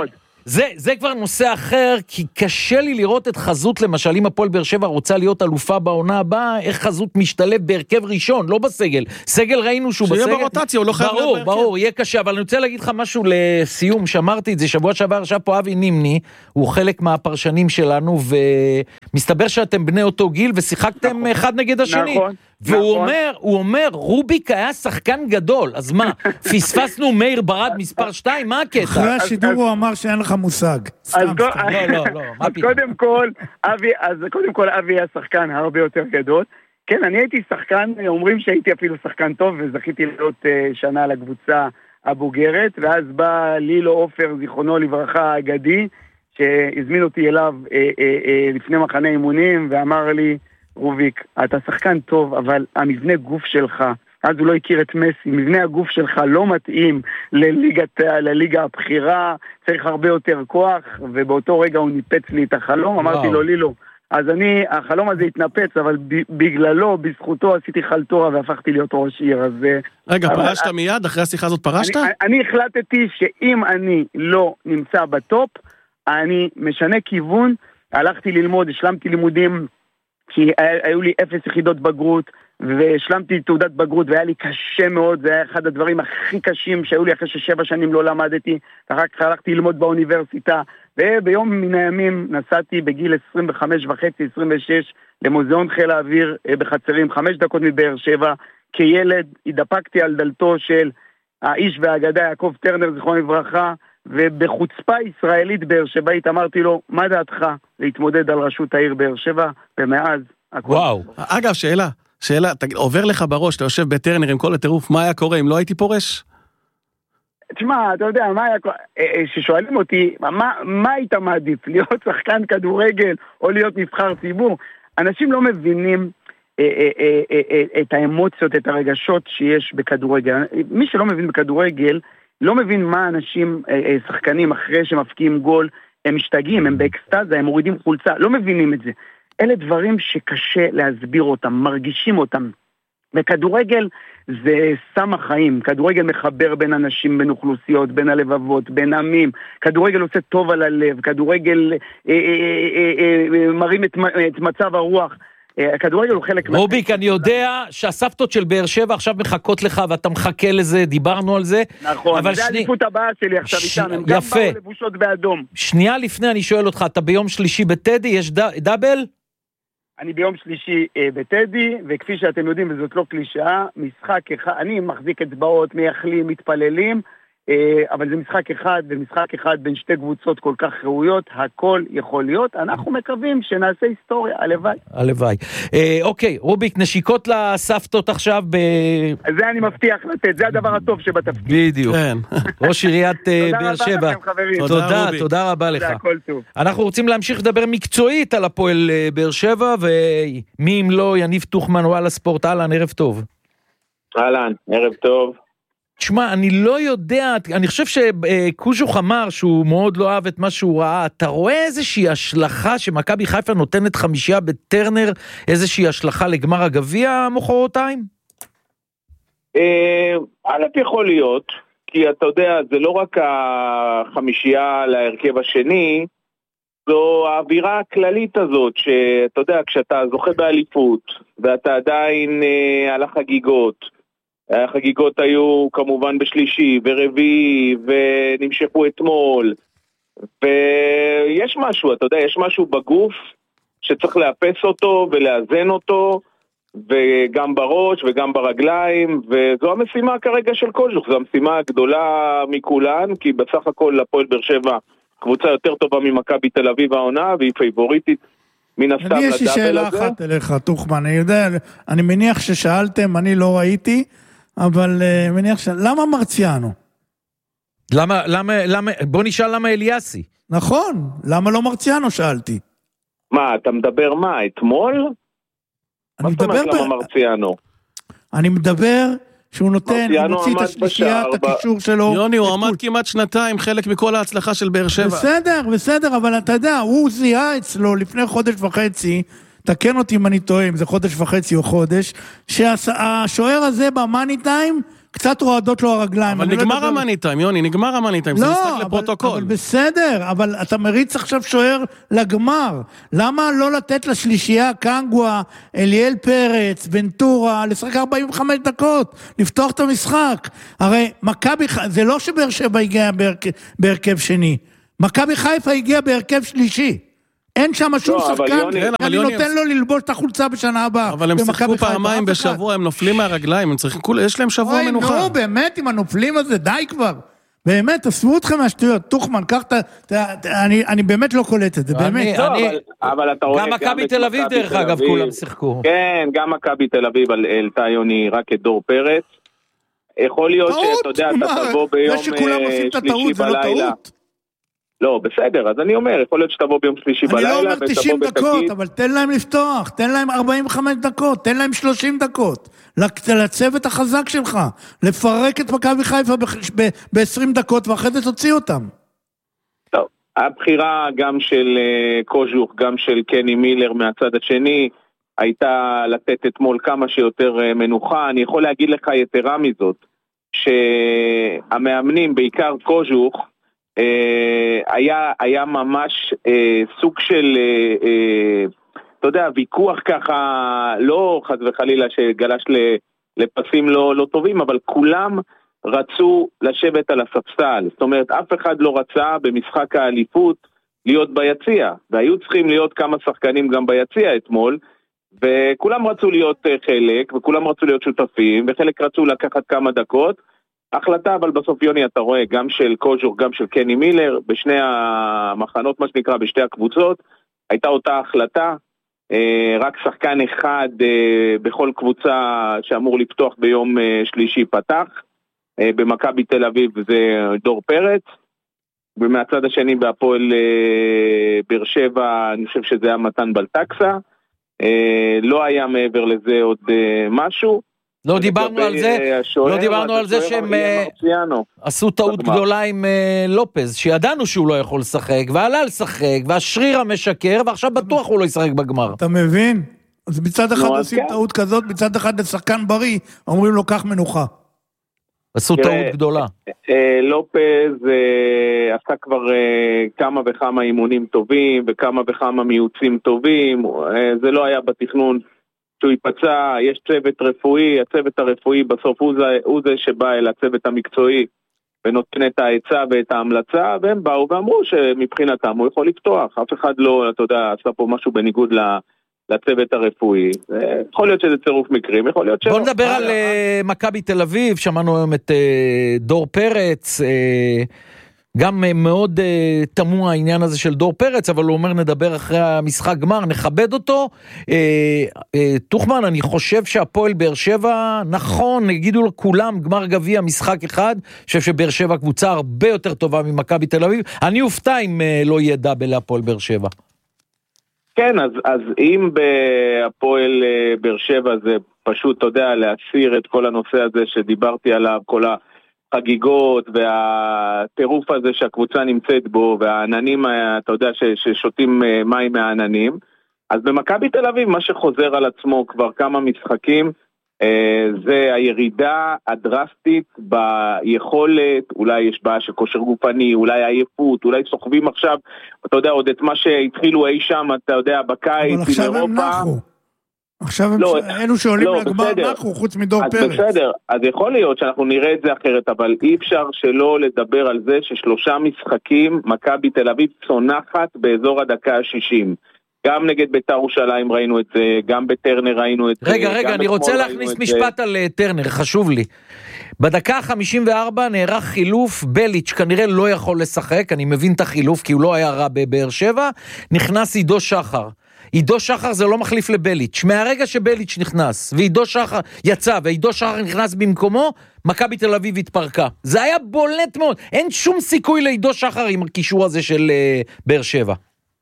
זה, זה כבר נושא אחר, כי קשה לי לראות את חזות, למשל, אם הפועל באר שבע רוצה להיות אלופה בעונה הבאה, איך חזות משתלב בהרכב ראשון, לא בסגל. סגל ראינו שהוא בסגל. שיהיה ברוטציה, הוא לא חייב להיות בהרכב. ברור, ברור, יהיה קשה, אבל אני רוצה להגיד לך משהו לסיום, שאמרתי את זה, שבוע שעבר עכשיו פה אבי נימני, הוא חלק מהפרשנים שלנו, ומסתבר שאתם בני אותו גיל, ושיחקתם נכון. אחד נגד השני. נכון. והוא נכון. אומר, הוא אומר, רוביק היה שחקן גדול, אז מה, פספסנו מאיר ברד מספר שתיים, מה הקטע? אחרי השידור הוא אמר שאין לך מושג. אז קודם כל, אבי, אז קודם כל אבי היה שחקן הרבה יותר גדול. כן, אני הייתי שחקן, אומרים שהייתי אפילו שחקן טוב, וזכיתי להיות שנה לקבוצה הבוגרת, ואז בא לילו אופר, זיכרונו לברכה אגדי, שהזמין אותי אליו לפני מחנה אימונים, ואמר לי, רוביק, אתה שחקן טוב, אבל המבנה גוף שלך, אז הוא לא הכיר את מסי, מבנה הגוף שלך לא מתאים לליגת, לליגה הבחירה, צריך הרבה יותר כוח, ובאותו רגע הוא ניפץ לי את החלום, וואו. אמרתי לו, לילו, אז אני, החלום הזה התנפץ, אבל בגללו, בזכותו, עשיתי חלטורה והפכתי להיות ראש עיר, אז... רגע, אבל, פרשת אני, מיד? אחרי השיחה הזאת פרשת? אני, אני החלטתי שאם אני לא נמצא בטופ, אני משנה כיוון, הלכתי ללמוד, השלמתי לימודים, כי היו לי אפס יחידות בגרות, והשלמתי תעודת בגרות, והיה לי קשה מאוד, זה היה אחד הדברים הכי קשים שהיו לי אחרי ששבע שנים לא למדתי, אחר כך הלכתי ללמוד באוניברסיטה, וביום מן הימים נסעתי בגיל עשרים וחמש וחצי, עשרים ושש, למוזיאון חיל האוויר בחצרים, חמש דקות מבאר שבע, כילד התדפקתי על דלתו של האיש והאגדה יעקב טרנר, זכרון לברכה, ובחוצפה ישראלית באר שבעית אמרתי לו, מה דעתך להתמודד על ראשות העיר באר שבע, ומאז הכל. וואו. אגב, שאלה, שאלה, תגיד, עובר לך בראש, אתה יושב בטרנר עם כל הטירוף, מה היה קורה אם לא הייתי פורש? תשמע, אתה יודע, מה היה קורה, ששואלים אותי, מה, מה היית מעדיף, להיות שחקן כדורגל או להיות נבחר ציבור? אנשים לא מבינים את האמוציות, את הרגשות שיש בכדורגל. מי שלא מבין בכדורגל, לא מבין מה אנשים, שחקנים אחרי שמפקיעים גול, הם משתגעים, הם באקסטאזה, הם מורידים חולצה, לא מבינים את זה. אלה דברים שקשה להסביר אותם, מרגישים אותם. בכדורגל זה סם החיים, כדורגל מחבר בין אנשים, בין אוכלוסיות, בין הלבבות, בין עמים, כדורגל עושה טוב על הלב, כדורגל אה, אה, אה, אה, מרים את, את מצב הרוח, הכדורגל הוא חלק... רוביק, אני יודע שהסבתות של באר שבע עכשיו מחכות לך, ואתה מחכה לזה, דיברנו על זה. נכון, זה האליפות הבאה שלי עכשיו איתן, הם גם באו לבושות באדום. שנייה לפני אני שואל אותך, אתה ביום שלישי בטדי, יש דאבל? אני ביום שלישי בטדי, וכפי שאתם יודעים, וזאת לא קלישאה, משחק אחד, אני מחזיק אצבעות, מייחלים, מתפללים, אבל זה משחק אחד, ומשחק אחד בין שתי קבוצות כל כך ראויות, הכל יכול להיות, אנחנו מקווים שנעשה היסטוריה, הלוואי. הלוואי. אה, אוקיי, רוביק, נשיקות לסבתות עכשיו ב... זה אני מבטיח לתת, זה הדבר הטוב שבתפקיד. בדיוק. כן. ראש עיריית באר שבע. תודה, תודה רבה לך. אנחנו רוצים להמשיך לדבר מקצועית על הפועל באר שבע, ומי אם לא יניב תוכמן וואלה ספורט, אהלן, ערב טוב. אהלן, ערב טוב. תשמע, אני לא יודע, אני חושב שקוז'וך אמר שהוא מאוד לא אהב את מה שהוא ראה, אתה רואה איזושהי השלכה שמכבי חיפה נותנת חמישייה בטרנר, איזושהי השלכה לגמר הגביע מחרתיים? א' יכול להיות, כי אתה יודע, זה לא רק החמישייה להרכב השני, זו האווירה הכללית הזאת, שאתה יודע, כשאתה זוכה באליפות, ואתה עדיין על החגיגות, החגיגות היו כמובן בשלישי ורביעי ונמשכו אתמול, ויש משהו, אתה יודע, יש משהו בגוף שצריך לאפס אותו ולאזן אותו, וגם בראש וגם ברגליים, וזו המשימה כרגע של קוז'וך, זו המשימה הגדולה מכולן, כי בסך הכל הפועל באר שבע קבוצה יותר טובה ממכבי תל אביב העונה, והיא פייבוריטית מן הסתם לדאבל הזה. אני יש לי שאלה אחת אליך, תוכמן, אני יודע, אני מניח ששאלתם, אני לא ראיתי, אבל uh, מניח ש... למה מרציאנו? למה, למה, למה, בוא נשאל למה אליאסי. נכון, למה לא מרציאנו שאלתי? מה, אתה מדבר מה, אתמול? אני מדבר... מה זאת אומרת למה מרציאנו? אני מדבר שהוא נותן, הוא מוציא את השלישייה, את הקישור שלו. יוני, הוא עמד כמעט שנתיים, חלק מכל ההצלחה של באר שבע. בסדר, בסדר, אבל אתה יודע, הוא זיהה אצלו לפני חודש וחצי, תקן אותי אם אני טועה, אם זה חודש וחצי או חודש, שהשוער הזה במאני טיים קצת רועדות לו הרגליים. אבל נגמר המאניטיים, יוני, נגמר המאניטיים, זה משחק לפרוטוקול. אבל בסדר, אבל אתה מריץ עכשיו שוער לגמר. למה לא לתת לשלישייה, קנגווה, אליאל פרץ, ונטורה, לשחק ארבעים וחמש דקות, לפתוח את המשחק? הרי מכבי, זה לא שבאר שבע הגיע בהרכב שני. מכבי חיפה הגיע בהרכב שלישי. אין שם שום שחקן, אני נותן לו ללבוש את החולצה בשנה הבאה. אבל הם שיחקו פעמיים בשבוע, הם נופלים מהרגליים, יש להם שבוע מנוחה. אוי, נו, באמת, עם הנופלים הזה, די כבר. באמת, תסבו אתכם מהשטויות. תוכמן, קח את... אני באמת לא קולט את זה, באמת. גם מכבי תל אביב, דרך אגב, כולם שיחקו. כן, גם מכבי תל אביב העלתה יוני רק את דור פרץ. יכול להיות שאתה יודע, אתה תבוא ביום שלישי בלילה. לא, בסדר, אז אני אומר, יכול להיות שתבוא ביום שלישי בלילה. אני לא אומר תשעים דקות, אבל תן להם לפתוח, תן להם ארבעים וחמש דקות, תן להם שלושים דקות, לצוות החזק שלך, לפרק את מכבי חיפה ב-עשרים דקות, ואחרי זה תוציא אותם. טוב, הבחירה גם של קוז'וך, גם של קני מילר מהצד השני, הייתה לתת אתמול כמה שיותר מנוחה. אני יכול להגיד לך יתרה מזאת, שהמאמנים, בעיקר קוז'וך, Uh, היה, היה ממש uh, סוג של, uh, uh, אתה יודע, ויכוח ככה, לא חס וחלילה שגלש לפסים לא, לא טובים, אבל כולם רצו לשבת על הספסל. זאת אומרת, אף אחד לא רצה במשחק האליפות להיות ביציע, והיו צריכים להיות כמה שחקנים גם ביציע אתמול, וכולם רצו להיות חלק, וכולם רצו להיות שותפים, וחלק רצו לקחת כמה דקות. החלטה, אבל בסוף יוני אתה רואה גם של קוז'וך, גם של קני מילר, בשני המחנות, מה שנקרא, בשתי הקבוצות, הייתה אותה החלטה, רק שחקן אחד בכל קבוצה שאמור לפתוח ביום שלישי פתח, במכבי תל אביב זה דור פרץ, ומהצד השני בהפועל באר שבע, אני חושב שזה היה מתן בלטקסה, לא היה מעבר לזה עוד משהו, לא דיברנו על זה, לא דיברנו על זה שהם עשו טעות גדולה עם לופז, שידענו שהוא לא יכול לשחק, ועלה לשחק, והשריר המשקר, ועכשיו בטוח הוא לא ישחק בגמר. אתה מבין? אז מצד אחד עושים טעות כזאת, מצד אחד לשחקן בריא, אומרים לו כך מנוחה. עשו טעות גדולה. לופז עשה כבר כמה וכמה אימונים טובים, וכמה וכמה מיוצים טובים, זה לא היה בתכנון, שהוא ייפצע, יש צוות רפואי, הצוות הרפואי בסוף הוא זה, הוא זה שבא אל הצוות המקצועי ונותן את ההצעה ואת ההמלצה, והם באו ואמרו שמבחינתם הוא יכול לפתוח, אף אחד לא, אתה יודע, עשה פה משהו בניגוד לצוות הרפואי, יכול להיות שזה צירוף מקרים, יכול להיות שלא. בוא נדבר על מכבי תל אביב, שמענו היום את דור פרץ, גם מאוד uh, תמוה העניין הזה של דור פרץ, אבל הוא אומר נדבר אחרי המשחק גמר, נכבד אותו. uh, uh, תוכמן, אני חושב שהפועל באר שבע, נכון, נגידו לו כולם, גמר גביע, משחק אחד, אני חושב שבאר שבע קבוצה הרבה יותר טובה ממכבי תל אביב, אני אופתע אם uh, לא יהיה דאבל להפועל באר שבע. כן, אז, אז אם בהפועל uh, באר שבע זה פשוט, אתה יודע, להסיר את כל הנושא הזה שדיברתי עליו, כל ה... חגיגות והטירוף הזה שהקבוצה נמצאת בו והעננים, אתה יודע, ששותים מים מהעננים, אז במכבי תל אביב מה שחוזר על עצמו כבר כמה משחקים זה הירידה הדרסטית ביכולת, אולי יש בעיה של כושר גופני, אולי עייפות, אולי סוחבים עכשיו, אתה יודע, עוד את מה שהתחילו אי שם, אתה יודע, בקיץ, אבל עכשיו הם נחו. עכשיו הם אלו שעולים לגמר נחו, חוץ מדור פרץ. אז בסדר, אז יכול להיות שאנחנו נראה את זה אחרת, אבל אי אפשר שלא לדבר על זה ששלושה משחקים, מכבי תל אביב צונחת באזור הדקה ה-שישים. גם נגד בית"ר ירושלים ראינו את זה, גם בטרנר ראינו את זה. רגע, רגע, אני רוצה להכניס משפט על טרנר, חשוב לי. בדקה ה-חמישים וארבע נערך חילוף, בליץ' כנראה לא יכול לשחק, אני מבין את החילוף כי הוא לא היה רע בבאר שבע, נכנס עידו שחר. עידו שחר זה לא מחליף לבליץ'. מהרגע שבליץ' נכנס, ועידו שחר יצא, ועידו שחר נכנס במקומו, מכבי תל אביב התפרקה. זה היה בולט מאוד. אין שום סיכוי לעידו שחר עם הקישור הזה של uh, באר שבע.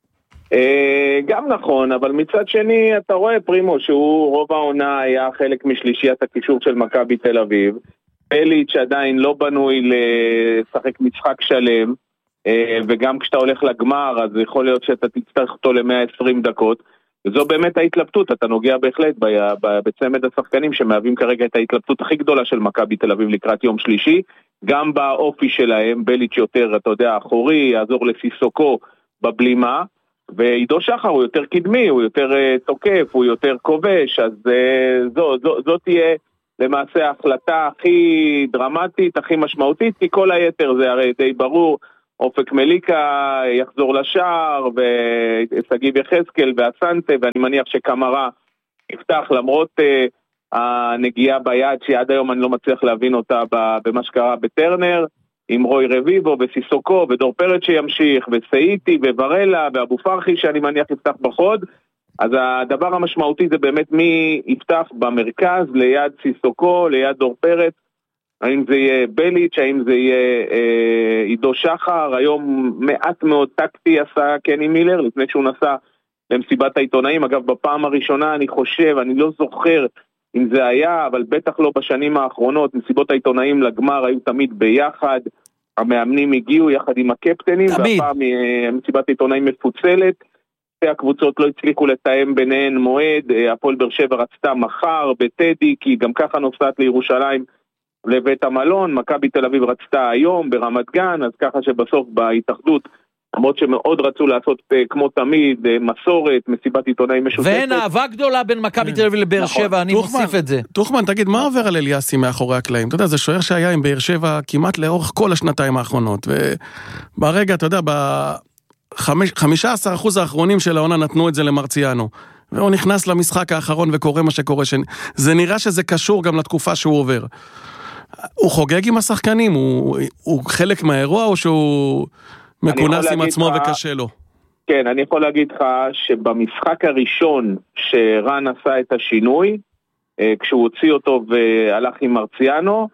גם נכון, אבל מצד שני אתה רואה פרימו שהוא רוב העונה היה חלק משלישיית הקישור של מכבי תל אביב. בליץ' עדיין לא בנוי לשחק משחק שלם, וגם כשאתה הולך לגמר אז יכול להיות שאתה תצטרך אותו ל-מאה ועשרים דקות, וזו באמת ההתלבטות, אתה נוגע בהחלט בצמד השחקנים שמהווים כרגע את ההתלבטות הכי גדולה של מכבי תל אביב לקראת יום שלישי, גם באופי שלהם, בליץ' יותר, אתה יודע, אחורי, יעזור לסיסוקו בבלימה, ועידו שחר הוא יותר קדמי, הוא יותר uh, תוקף, הוא יותר כובש, אז uh, זו, זו, זו תהיה למעשה ההחלטה הכי דרמטית, הכי משמעותית, כי כל היתר זה הרי די ברור, אופק מליקה יחזור לשער, וסגיב יחזקאל והסנטה, ואני מניח שקמרה יפתח למרות uh, הנגיעה ביד, שעד היום אני לא מצליח להבין אותה במה שקרה בטרנר, עם רוי רביבו וסיסוקו ודור פרץ שימשיך, וסאיטי וברלה ואבו פרחי שאני מניח יפתח בחוד, אז הדבר המשמעותי זה באמת מי יפתח במרכז, ליד סיסוקו, ליד דור פרץ, האם זה יהיה בליץ', האם זה יהיה אה, עידו שחר, היום מעט מאוד טקטי עשה קני מילר, לפני שהוא נסע למסיבת העיתונאים, אגב בפעם הראשונה אני חושב, אני לא זוכר אם זה היה, אבל בטח לא בשנים האחרונות, מסיבות העיתונאים לגמר היו תמיד ביחד, המאמנים הגיעו יחד עם הקפטנים, תמיד. והפעם מסיבת העיתונאים מפוצלת, שתי הקבוצות לא הצליחו לתאם ביניהן מועד, הפועל באר שבע רצתה מחר בטדי, כי גם ככה נוסעת לירושלים לבית המלון, מכבי תל אביב רצתה היום ברמת גן, אז ככה שבסוף בהתאחדות, למרות שמאוד רצו לעשות כמו תמיד, מסורת, מסיבת עיתונאים משותפת. ואין אהבה גדולה בין מכבי תל אביב לבאר שבע, אני מוסיף את זה. תוכמן, תגיד, מה עובר על אליאסי מאחורי הקלעים? אתה יודע, זה שוער שהיה עם באר שבע כמעט לאורך כל השנתיים האחרונות, וברגע, אתה יודע, ב-חמישה עשר אחוז האחרונים של העונה נתנו את זה למרציאנו, והוא נכנס למשחק האחרון וקורא מה שקורה. זה נראה שזה קשור גם לתקופה שהוא עובר. הוא חוגג עם השחקנים, הוא, הוא חלק מהאירוע או שהוא מקונס עם עצמו לך, וקשה לו? כן, אני יכול להגיד לך שבמשחק הראשון שרן עשה את השינוי, כשהוא הוציא אותו והלך עם מרציאנו,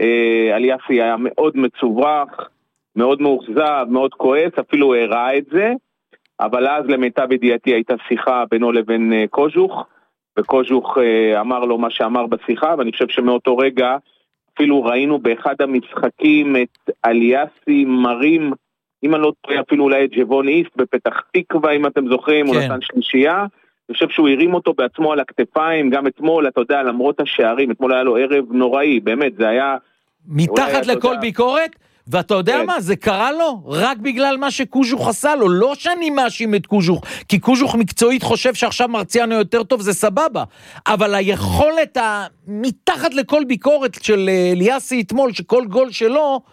אליאסי היה מאוד מצוברח, מאוד מאוכזב, מאוד כועס, אפילו הראה את זה, אבל אז למיטב ידיעתי הייתה שיחה בינו לבין קוז'וך, וקוז'וך אמר לו מה שאמר בשיחה, ואני חושב שמאותו רגע אפילו ראינו באחד המשחקים את אליאסי מרים, אם אני לא טועה, אפילו אולי את ג'בון איסט בפתח תקווה, אם אתם זוכרים, כן. הוא נתן שלישייה, אני חושב שהוא הרים אותו בעצמו על הכתפיים, גם אתמול, אתה יודע, למרות השערים, אתמול היה לו ערב נוראי, באמת, זה היה... מתחת לכל יודע... ביקורת, ואתה יודע כן. מה, זה קרה לו רק בגלל מה שקוז'וך עשה לו, לא שאני מאשים את קוז'וך, כי קוז'וך מקצועית חושב שעכשיו מרציאנו יותר טוב, זה סבבה, אבל היכולת מתחת לכל ביקורת של אליאסי אתמול, שכל גול שלו,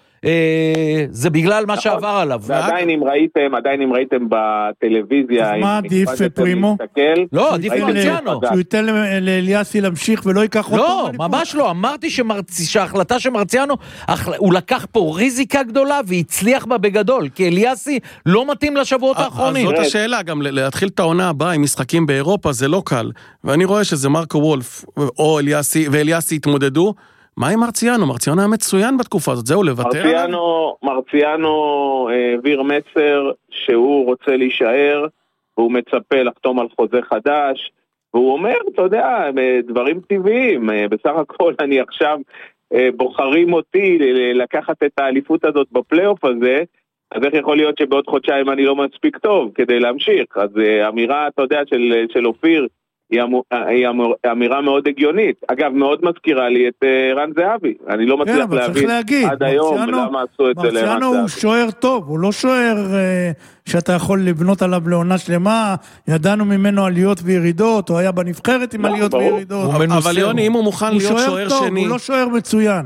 זה בגלל מה שעבר עליו. ועדיין אם ראיתם, עדיין אם ראיתם בטלוויזיה, אז מה עדיף פרימו? לא, עדיף מרציאנו. שהוא ייתן לאליאסי להמשיך ולא ייקח אותו. לא, ממש לא, אמרתי שההחלטה שמרציאנו, הוא לקח פה ריזיקה גדולה והצליח בה בגדול, כי אליאסי לא מתאים לשבועות האחרונים. זאת השאלה, גם להתחיל את העונה הבאה עם משחקים באירופה זה לא קל, ואני רואה שזה מרקו וולף או אליאסי ואליאסי התמודדו. מה עם מרציאנו? מרציאנו היה מצוין בתקופה הזאת, זהו לוותר מרציאנו, מרציאנו העביר מסר שהוא רוצה להישאר, והוא מצפה לחתום על חוזה חדש, והוא אומר, אתה יודע, דברים טבעיים, בסך הכל אני עכשיו בוחרים אותי לקחת את האליפות הזאת בפלייאוף הזה, אז איך יכול להיות שבעוד חודשיים אני לא מספיק טוב כדי להמשיך? אז אמירה, אתה יודע, של, של אופיר, היא אמירה מאוד הגיונית. אגב, מאוד מזכירה לי את רן זהבי. אני לא מצליח להבין עד היום למה עשו את זה לרן זהבי. מרציאנו הוא שוער טוב, הוא לא שוער שאתה יכול לבנות עליו לעונה שלמה. ידענו ממנו עליות וירידות, הוא היה בנבחרת עם עליות וירידות. אבל יוני, אם הוא מוכן להיות שוער שני... הוא לא שוער מצוין.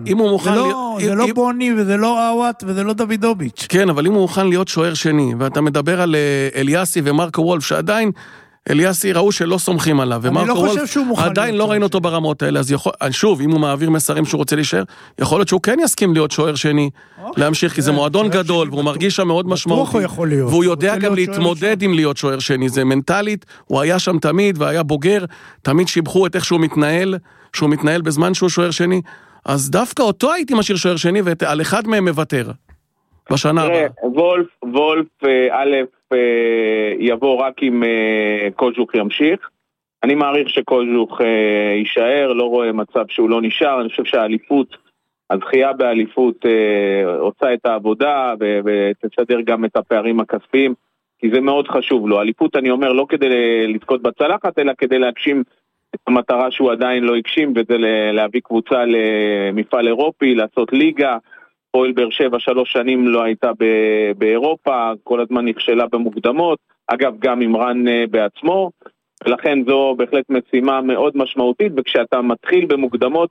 זה לא בוני וזה לא אוואט וזה לא דוידוביץ'. כן, אבל אם הוא מוכן להיות שוער שני, ואתה מדבר על אליאסי ומרקו וולף, שעדיין אליאסי ראו שלא סומכים עליו, ומרקו וולף עדיין לא ראינו אותו ברמות האלה, אז יכול, שוב, אם הוא מעביר מסרים שהוא רוצה להישאר, יכול להיות שהוא כן יסכים להיות שוער שני, להמשיך, כי זה מועדון גדול, והוא מרגיש שם מאוד משמעותי, והוא יודע גם להתמודד עם להיות שוער שני, זה מנטלית, הוא היה שם תמיד, והיה בוגר, תמיד שיבחו את איך שהוא מתנהל, שהוא מתנהל בזמן שהוא שוער שני, אז דווקא אותו הייתי משאיר שוער שני, ועל אחד מהם מוותר, בשנה הבאה. וולף, וולף, א', יבוא רק אם קוז'וך ימשיך. אני מעריך שקוז'וך יישאר, לא רואה מצב שהוא לא נשאר. אני חושב שהאליפות, הזכייה באליפות עושה את העבודה ותסדר גם את הפערים הכספיים, כי זה מאוד חשוב לו. אליפות אני אומר לא כדי לזכות בצלחת, אלא כדי להגשים את המטרה שהוא עדיין לא הגשים, וזה להביא קבוצה למפעל אירופי, לעשות ליגה. הפועל באר שבע שלוש שנים לא הייתה באירופה, כל הזמן נכשלה במוקדמות, אגב גם עם רן בעצמו, ולכן זו בהחלט משימה מאוד משמעותית, וכשאתה מתחיל במוקדמות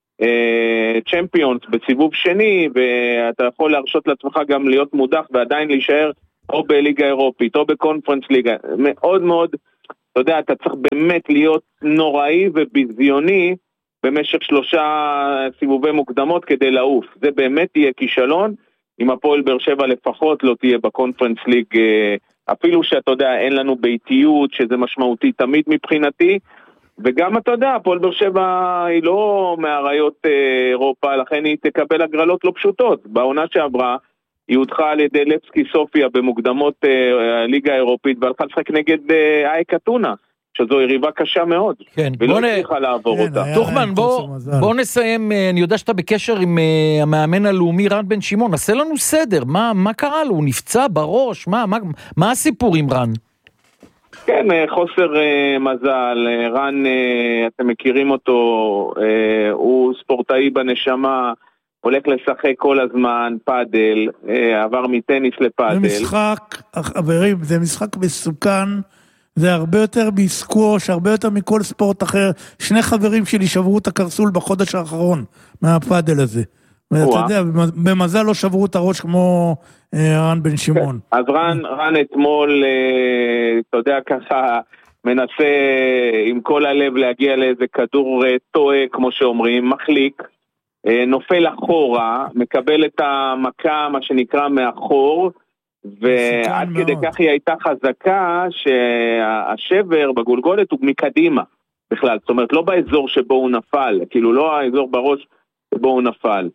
צ'מפיונס בסיבוב שני, ואתה יכול להרשות לעצמך גם להיות מודח ועדיין להישאר או בליגה אירופית או בקונפרנס ליגה, מאוד מאוד, אתה יודע, אתה צריך באמת להיות נוראי וביזיוני במשך שלושה סיבובי מוקדמות כדי לעוף. זה באמת יהיה כישלון, אם הפועל באר שבע לפחות לא תהיה בקונפרנס ליג, אפילו שאתה יודע, אין לנו ביתיות, שזה משמעותי תמיד מבחינתי, וגם אתה יודע, הפועל באר שבע היא לא מהראיות אירופה, לכן היא תקבל הגרלות לא פשוטות. בעונה שעברה, היא הודחה על ידי לפסקי סופיה במוקדמות הליגה האירופית, והלכה לשחק נגד אייק אתונה, שזו יריבה קשה מאוד, כן, ולא הצליחה לעבור כן, אותה. תוכמן, בוא, בוא נסיים, אני יודע שאתה בקשר עם uh, המאמן הלאומי רן בן שמעון, נעשה לנו סדר, מה, מה קרה לו? הוא נפצע בראש? מה, מה, מה הסיפור עם רן? כן, חוסר uh, מזל, רן, uh, אתם מכירים אותו, uh, הוא ספורטאי בנשמה, הולך לשחק כל הזמן, פאדל, uh, עבר מטניס לפאדל. זה משחק, חברים, זה משחק מסוכן, זה הרבה יותר בסקווש, הרבה יותר מכל ספורט אחר. שני חברים שלי שברו את הקרסול בחודש האחרון מהפאדל הזה. ואתה יודע, במזל לא שברו את הראש כמו רן בן שמעון. אז רן, רן אתמול, אתה יודע, ככה מנסה עם כל הלב להגיע לאיזה כדור טועה, כמו שאומרים, מחליק, נופל אחורה, מקבל את המכה, מה שנקרא מאחור, ועד כדי כך היא הייתה חזקה שהשבר בגולגולת הוא מקדימה בכלל, זאת אומרת לא באזור שבו הוא נפל, כאילו לא האזור בראש שבו הוא נפל.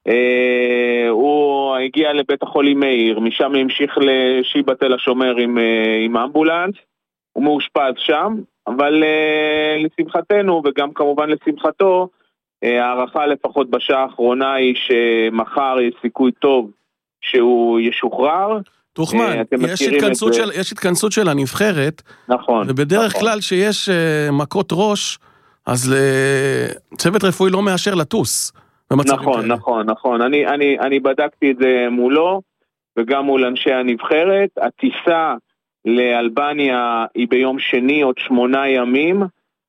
הוא הגיע לבית החולים מאיר, משם המשיך לשיבא תל השומר עם, עם אמבולנס, הוא מאושפז שם, אבל לשמחתנו וגם כמובן לשמחתו, הערכה לפחות בשעה האחרונה היא שמחר יש סיכוי טוב שהוא ישוחרר. תוכמן, יש התכנסות, של, יש התכנסות של הנבחרת, נכון, ובדרך נכון. כלל שיש uh, מכות ראש, אז uh, צוות רפואי לא מאשר לטוס. נכון, כאלה. נכון, נכון. אני, אני, אני בדקתי את זה מולו, וגם מול אנשי הנבחרת. הטיסה לאלבניה היא ביום שני עוד שמונה ימים.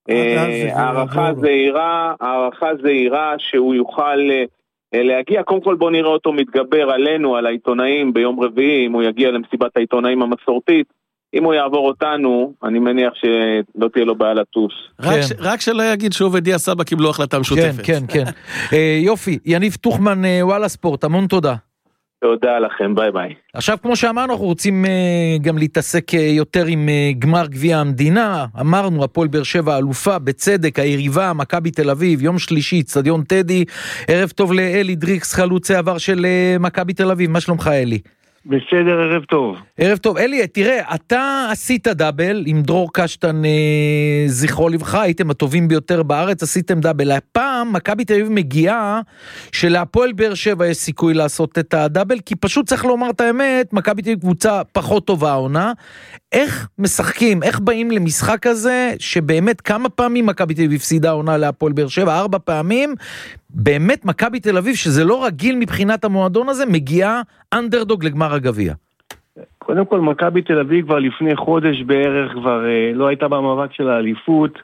הערכה זהירה, הערכה זהירה שהוא יוכל להגיע. קודם כל בוא נראה אותו מתגבר עלינו, על העיתונאים ביום רביעי, אם הוא יגיע למסיבת העיתונאים המסורתית. אם הוא יעבור אותנו, אני מניח שלא תהיה לו בעיה לטוס. רק, ש, רק שלא יגיד שעובדיה סבא קיבלו החלטה משותפת. כן, כן, כן. יופי, יניב תוכמן, וואלה ספורט, המון תודה. תודה לכם, ביי ביי. עכשיו, כמו שאמרנו, אנחנו רוצים גם להתעסק יותר עם גמר גביע המדינה. אמרנו, הפועל באר שבע אלופה, בצדק, היריבה, מכבי תל אביב, יום שלישי, אצטדיון טדי. ערב טוב לאלי דריקס, חלוץ העבר של מכבי תל אביב. מה שלומך, אלי? בסדר, ערב טוב. ערב טוב. אלי, תראה, אתה עשית דאבל עם דרור קשטן, זכרו לברכה, הייתם הטובים ביותר בארץ, עשיתם דאבל. הפעם מכבי תל אביב מגיעה שלהפועל באר שבע יש סיכוי לעשות את הדאבל, כי פשוט צריך לומר את האמת, מכבי תל אביב קבוצה פחות טובה עונה. איך משחקים, איך באים למשחק הזה, שבאמת כמה פעמים מכבי תל אביב הפסידה עונה להפועל באר שבע, ארבע פעמים, באמת מכבי תל אביב, שזה לא רגיל מבחינת המועדון הזה, מגיעה אנדרדוג לגמר הגביע. קודם כל, מכבי תל אביב כבר לפני חודש בערך כבר אה, לא הייתה במאבק של האליפות,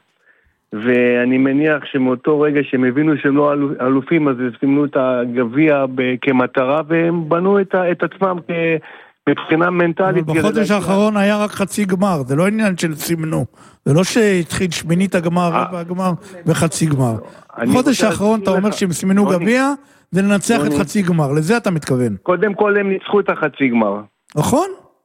ואני מניח שמאותו רגע שהם הבינו שהם לא אלופים, אז הם סימנו את הגביע כמטרה, והם בנו את, את עצמם כ... מבחינה מנטלית. בחודש האחרון היה רק חצי גמר, זה לא עניין של סימנו, זה לא שהתחיל שמינית הגמר, רבע הגמר וחצי גמר. בחודש האחרון אתה אומר שהם סימנו גביע, זה לנצח את חצי גמר, לזה אתה מתכוון. קודם כל הם ניצחו את החצי גמר. נכון?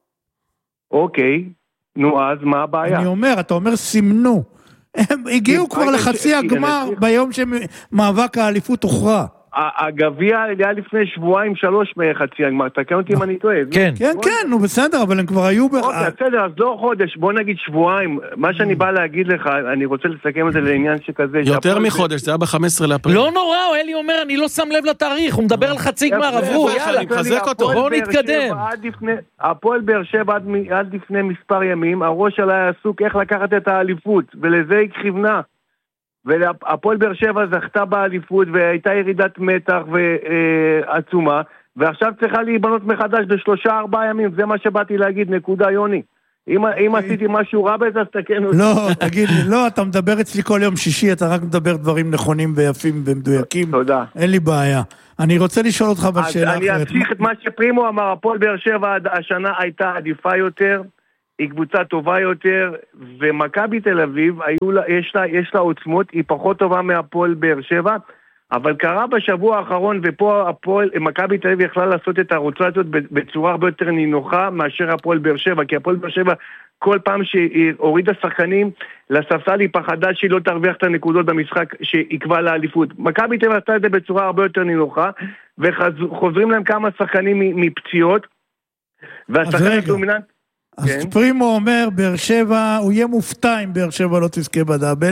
אוקיי, נו אז מה הבעיה? אני אומר, אתה אומר סימנו. הם הגיעו כבר לחצי הגמר ביום שמאבק האליפות הוכרע. הגביע היה לפני שבועיים שלוש מחצי הגמר, תקן אותי אם אני טועה. כן. כן, כן, נו בסדר, אבל הם כבר היו... אוקיי, בסדר, אז לא חודש, בוא נגיד שבועיים. מה שאני בא להגיד לך, אני רוצה לסכם את זה לעניין שכזה... יותר מחודש, זה היה ב-חמישה עשרה לאפריל. לא נורא, אלי אומר, אני לא שם לב לתאריך, הוא מדבר על חצי גמר, עברו, יאללה. אני מחזק אותו. בואו נתקדם. הפועל באר שבע עד לפני מספר ימים, הראש שלה היה עסוק איך לקחת את האליפות, ולזה היא כיוונה. והפועל באר שבע זכתה באליפות, והייתה ירידת מתח ועצומה, ועכשיו צריכה להיבנות מחדש בשלושה ארבעה ימים, זה מה שבאתי להגיד, נקודה יוני. אם, אם עשיתי משהו רע בזה, אז תקן אותי. לא, תגיד לי, לא, אתה מדבר אצלי כל יום שישי, אתה רק מדבר דברים נכונים ויפים ומדויקים. תודה. אין לי בעיה. אני רוצה לשאול אותך בשאלה אחרת. אני אמשיך את מה שפרימו אמר, הפועל באר שבע השנה הייתה עדיפה יותר, היא קבוצה טובה יותר, ומכבי תל אביב, היו לה, יש לה, יש לה עוצמות, היא פחות טובה מהפועל באר שבע, אבל קרה בשבוע האחרון, ופה הפועל, מכבי תל אביב יכלה לעשות את הרוצה הזאת בצורה הרבה יותר נינוחה מאשר הפועל באר שבע, כי הפועל באר שבע כל פעם שהיא הורידה שחקנים לספסל היא פחדה שהיא לא תרוויח את הנקודות במשחק שיקבע לאליפות. מכבי תל אביב עשתה את זה בצורה הרבה יותר נינוחה, וחוזרים להם כמה שחקנים מפציעות, והשחקן הדומיננט... אז כן. פרימו אומר, באר שבע, הוא יהיה מופתע אם באר שבע לא תזכה בדאבל,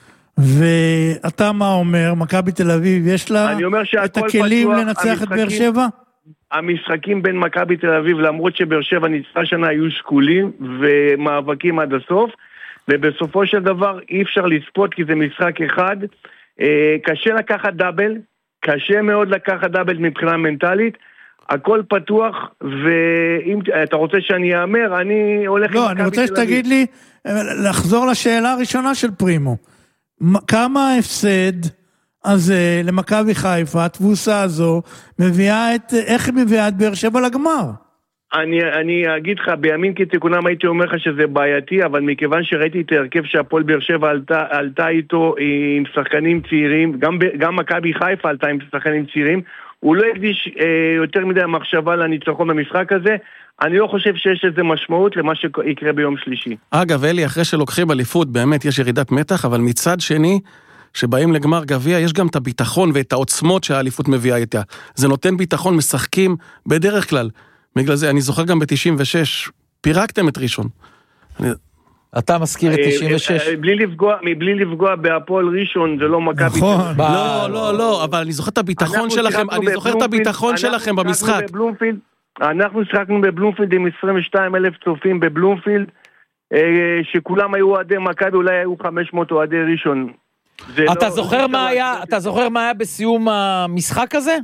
ואתה מה אומר, מכבי תל אביב, יש לה את הכלים פתוח, לנצח את באר שבע? המשחקים בין מכבי תל אביב, למרות שבאר שבע ניצחה שנה, היו שקולים ומאבקים עד הסוף, ובסופו של דבר אי אפשר לספוט, כי זה משחק אחד, קשה לקחת דאבל, קשה מאוד לקחת דאבל מבחינה מנטלית, הכל פתוח, ואם אתה רוצה שאני אאמר, אני הולך... לא, אני רוצה שתגיד לי, לחזור לשאלה הראשונה של פרימו. כמה ההפסד הזה למכבי חיפה, התבוסה הזו, מביאה את, איך היא מביאה את באר שבע לגמר? אני, אני אגיד לך, בימים כתיקונם הייתי אומר לך שזה בעייתי, אבל מכיוון שראיתי את ההרכב שהפועל באר שבע עלתה, עלתה איתו עם שחקנים צעירים, גם, גם מכבי חיפה עלתה עם שחקנים צעירים, הוא לא הקדיש אה, יותר מדי מחשבה לניצחון במשחק הזה. אני לא חושב שיש איזה משמעות למה שיקרה ביום שלישי. אגב, אלי, אחרי שלוקחים אליפות, באמת יש ירידת מתח, אבל מצד שני, שבאים לגמר גביע, יש גם את הביטחון ואת העוצמות שהאליפות מביאה איתה. זה נותן ביטחון, משחקים בדרך כלל. בגלל זה, אני זוכר גם ב-תשעים ושש, פירקתם את ראשון. אני... אתה מזכיר את תשעים ושש. בלי לפגוע, מבלי לפגוע בהפועל ראשון, זה לא מכבי. נכון. לא, לא, לא, אבל אני זוכר את הביטחון שלכם, אני זוכר את הביטחון שלכם במשחק. אנחנו שחקנו בבלומפילד עם עשרים ושניים אלף צופים בבלומפילד, שכולם היו אוהדי מכבי, אולי היו חמש מאות אוהדי ראשון. אתה זוכר מה היה, אתה זוכר מה היה בסיום המשחק הזה?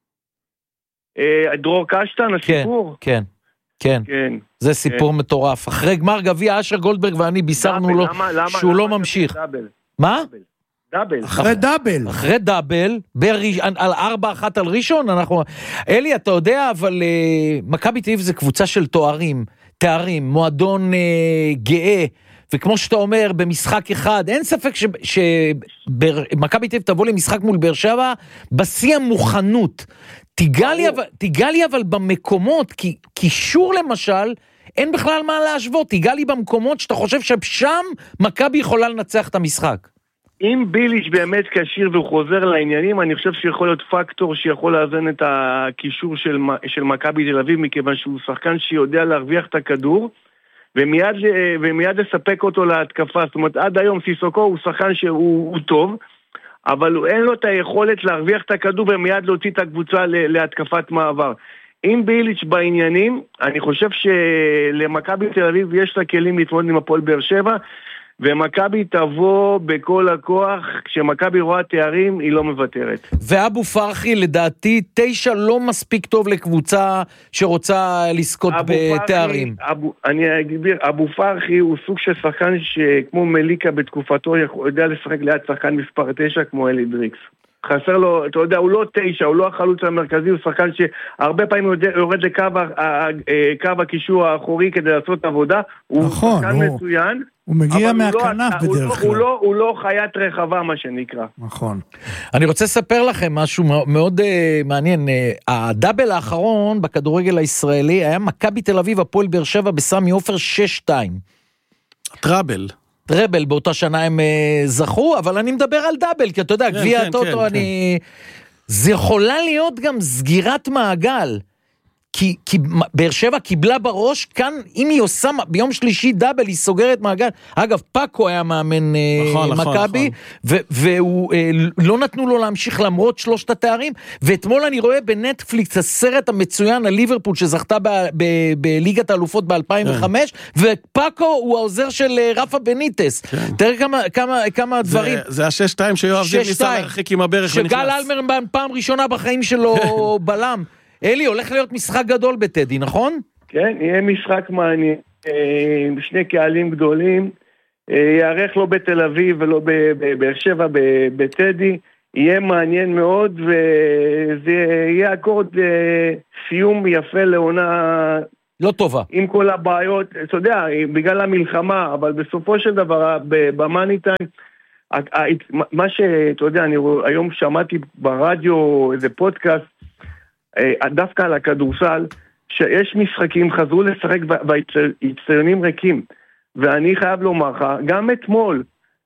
דרור קשטן, הסיפור? כן, כן. כן. זה סיפור מטורף. אחרי גמר גביע, אשר גולדברג ואני בישרנו לו שהוא לא ממשיך. מה? דאבל. אחרי דאבל. אחרי דאבל, על ארבע אחת על ראשון, אנחנו... אלי, אתה יודע, אבל מכבי תל אביב זה קבוצה של תוארים, תארים, מועדון גאה, וכמו שאתה אומר, במשחק אחד, אין ספק שמכבי תל אביב תבוא למשחק מול באר שבע, בשיא המוכנות. תיגע לי אבל במקומות, כי קישור למשל, אין בכלל מה להשוות, תיגע לי במקומות שאתה חושב ששם מכבי יכולה לנצח את המשחק. אם ביליש באמת קשיר והוא חוזר לעניינים, אני חושב שיכול להיות פקטור שיכול לאזן את הקישור של, של מכבי תל אביב, מכיוון שהוא שחקן שיודע להרוויח את הכדור, ומיד, ומיד לספק אותו להתקפה. זאת אומרת, עד היום סיסוקו הוא שחקן שהוא טוב, אבל אין לו את היכולת להרוויח את הכדור ומיד להוציא את הקבוצה להתקפת מעבר. אם ביליץ' בעניינים, אני חושב שלמכבי תל אביב יש לה כלים להתמודד עם הפועל באר שבע, ומכבי תבוא בכל הכוח, כשמכבי רואה תארים היא לא מוותרת. ואבו פרחי לדעתי תשע לא מספיק טוב לקבוצה שרוצה לזכות בתארים. אבו, אני אגביר, אבו פרחי הוא סוג של שחקן שכמו מליקה בתקופתו יודע לשחק ליד שחקן מספר תשע כמו אלי דריקס. חסר לו, אתה יודע, הוא לא תשע, הוא לא החלוץ המרכזי, הוא שחקן שהרבה פעמים יורד לקו הקישור האחורי כדי לעשות עבודה, הוא שחקן מצוין. הוא מגיע מהכנף בדרך כלל. הוא לא חיית רחבה, מה שנקרא. נכון. אני רוצה לספר לכם משהו מאוד מעניין. הדאבל האחרון בכדורגל הישראלי היה מכבי תל אביב, הפועל באר שבע בסמי עופר שש שתיים. טראבל. טראבל, באותה שנה הם זכו, אבל אני מדבר על דאבל, כי אתה יודע, גביע הטוטו, אני... זה יכולה להיות גם סגירת מעגל. כי, כי באר שבע קיבלה בראש, כאן, אם היא עושה ביום שלישי דאבל, היא סוגרת מעגל. אגב, פאקו היה מאמן נכון, אה, נכון, מכבי, נכון. והוא, אה, לא נתנו לו להמשיך למרות שלושת התארים, ואתמול אני רואה בנטפליקס הסרט המצוין על ליברפול, שזכתה ב, ב, בליגת האלופות ב-אלפיים וחמש, כן. ופאקו הוא העוזר של רפה בניטס. כן. תראה כמה, כמה, כמה זה, דברים. זה השש שתיים שיואב זיו ניסה להרחיק עם הברך ונכנס. שגל אלמרמן פעם ראשונה בחיים שלו בלם. אלי, הולך להיות משחק גדול בטדי, נכון? כן, יהיה משחק מעניין, שני קהלים גדולים, יערך לא בתל אביב ולא בבאר שבע, בטדי, יהיה מעניין מאוד, וזה יהיה אקורד סיום יפה לעונה... לא טובה. עם כל הבעיות, אתה יודע, בגלל המלחמה, אבל בסופו של דבר, במאני טיים, מה שאתה יודע, אני היום שמעתי ברדיו איזה פודקאסט, דווקא על הכדורסל, שיש משחקים, חזרו לשחק והצטיינים ריקים, ואני חייב לומר לך, גם אתמול,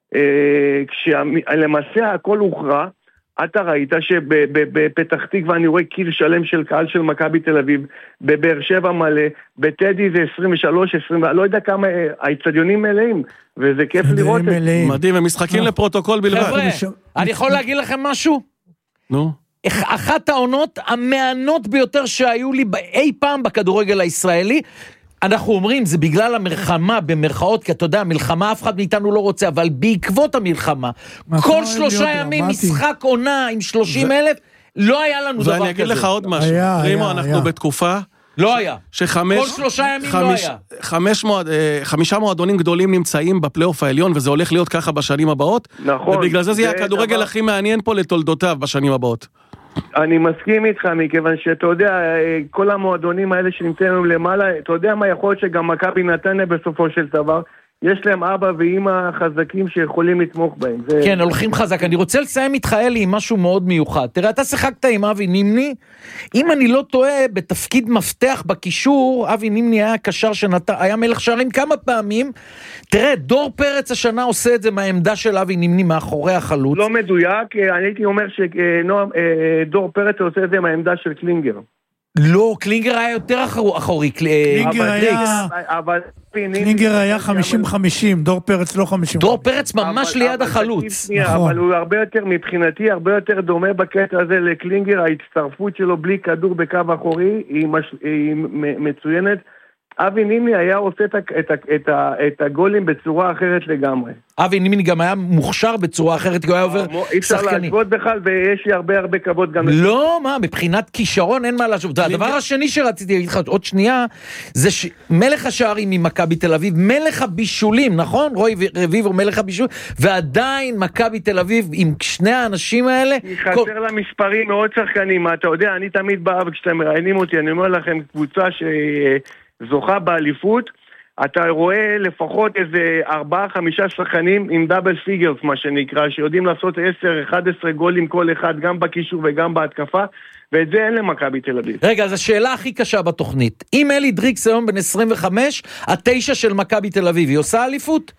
כשלמעשה הכל הוכרע, אתה ראית שבפתח תקווה אני רואה קיל שלם של קהל של מכבי תל אביב, בבאר שבע מלא, בטדי זה עשרים ושלוש, עשרים, לא יודע כמה, האצטדיונים מלאים, וזה כיף לראות. מדהים, הם משחקים לפרוטוקול בלבד. חבר'ה, אני יכול להגיד לכם משהו? נו. אחת העונות המענות ביותר שהיו לי אי פעם בכדורגל הישראלי, אנחנו אומרים, זה בגלל המלחמה במרכאות, כי אתה יודע, המלחמה אף אחד מאיתנו לא רוצה, אבל בעקבות המלחמה, כל שלושה ימים משחק עונה עם שלושים אלף, לא היה לנו דבר כזה. ואני אגיד לך עוד משהו, פרימו, אנחנו בתקופה, לא היה. שחמש, כל שלושה ימים לא היה. חמש מועד, חמישה מועדונים גדולים נמצאים בפלייאוף העליון, וזה הולך להיות ככה בשנים הבאות, נכון. ובגלל זה זה יהיה הכדורגל הכי מעניין פה לתולדותיו בשנים הבאות. אני מסכים איתך, מכיוון שאתה יודע, כל המועדונים האלה שנמצאים למעלה, אתה יודע מה, יכול להיות שגם מכבי נתניה בסופו של דבר, יש להם אבא ואמא חזקים שיכולים לתמוך בהם. זה... כן, הולכים חזק. אני רוצה לסיים איתך, אלי, עם משהו מאוד מיוחד. תראה, אתה שיחקת עם אבי נימני, אם אני לא טועה, בתפקיד מפתח בקישור, אבי נימני היה קשר שנת... היה מלך שערים כמה פעמים. תראה, דור פרץ השנה עושה את זה מהעמדה של אבי נימני מאחורי החלוץ. לא מדויק, אני הייתי אומר שדור פרץ עושה את זה מהעמדה של קלינגר. לא, קלינגר היה יותר אחורי. קלינגר היה... אבל... קלינגר היה חמישים חמישים, דור פרץ לא חמישים. דור פרץ ממש ליד החלוץ. אבל הוא הרבה יותר, מבחינתי, הרבה יותר דומה בקטע הזה לקלינגר, ההצטרפות שלו בלי כדור בקו אחורי, היא מצוינת. אבי נימני היה עושה את, את, את, את הגולים בצורה אחרת לגמרי. אבי נימני גם היה מוכשר בצורה אחרת, כי הוא היה עובר שחקני. אי אפשר להשוות בכלל, ויש לי הרבה הרבה כבוד גם... לא, מה, מבחינת כישרון אין מה להשוות. הדבר השני שרציתי להגיד לך עוד שנייה, זה מלך השערים ממכבי תל אביב, מלך הבישולים, נכון? רוי רביבו מלך הבישולים, ועדיין מכבי תל אביב עם שני האנשים האלה... חסר לה מספרים מאוד שחקנים, אתה יודע, אני תמיד בא, וכשאתם מראיינים אותי, אני אומר לכם, קבוצה ש... זוכה באליפות, אתה רואה לפחות איזה ארבעה, חמישה שחקנים עם דאבל פיגרס, מה שנקרא, שיודעים לעשות עשר, אחד עשרה גולים כל אחד, גם בקישור וגם בהתקפה, ואת זה אין למכבי תל אביב. רגע, אז השאלה הכי קשה בתוכנית, אם אלי דריקס היום בן עשרים וחמש, התשע של מכבי תל אביב, היא עושה אליפות?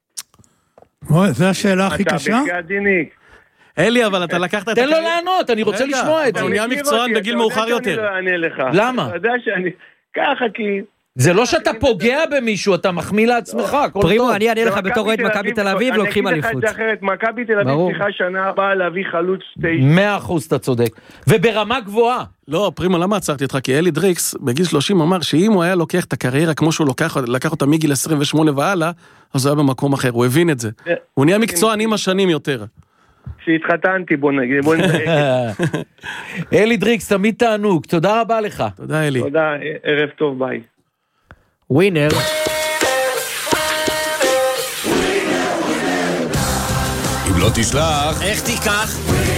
זו השאלה הכי קשה? אלי, אבל אתה לקחת... תן לו לענות, אני רוצה לשמוע את זה. הוא נהיה מקצוען בגיל מאוחר יותר. למה? אתה יודע שאני... ככה כי... זה לא שאתה פוגע במישהו, אתה מחמיא לעצמך, הכל טוב. פרימו, אני אענה לך בתור אוהד מכבי תל אביב, לוקחים אליפות. אני אגיד לך את זה אחרת, מכבי תל אביב צריכה שנה הבאה להביא חלוץ תשע. מאה אחוז אתה צודק. וברמה גבוהה. לא, פרימו, למה עצרתי אותך? כי אלי דריקס בגיל שלושים אמר שאם הוא היה לוקח את הקריירה כמו שהוא לקח אותה מגיל עשרים ושמונה והלאה, אז הוא היה במקום אחר, הוא הבין את זה. הוא נהיה מקצוען עם השנים יותר. שהתחתנתי, בוא נגיד, בוא נגיד. אלי דריקס, תמיד תענוג, תודה רבה לך. תודה אלי. תודה, ערב טוב, ביי. ווינר. אם לא תשלח, איך תיקח?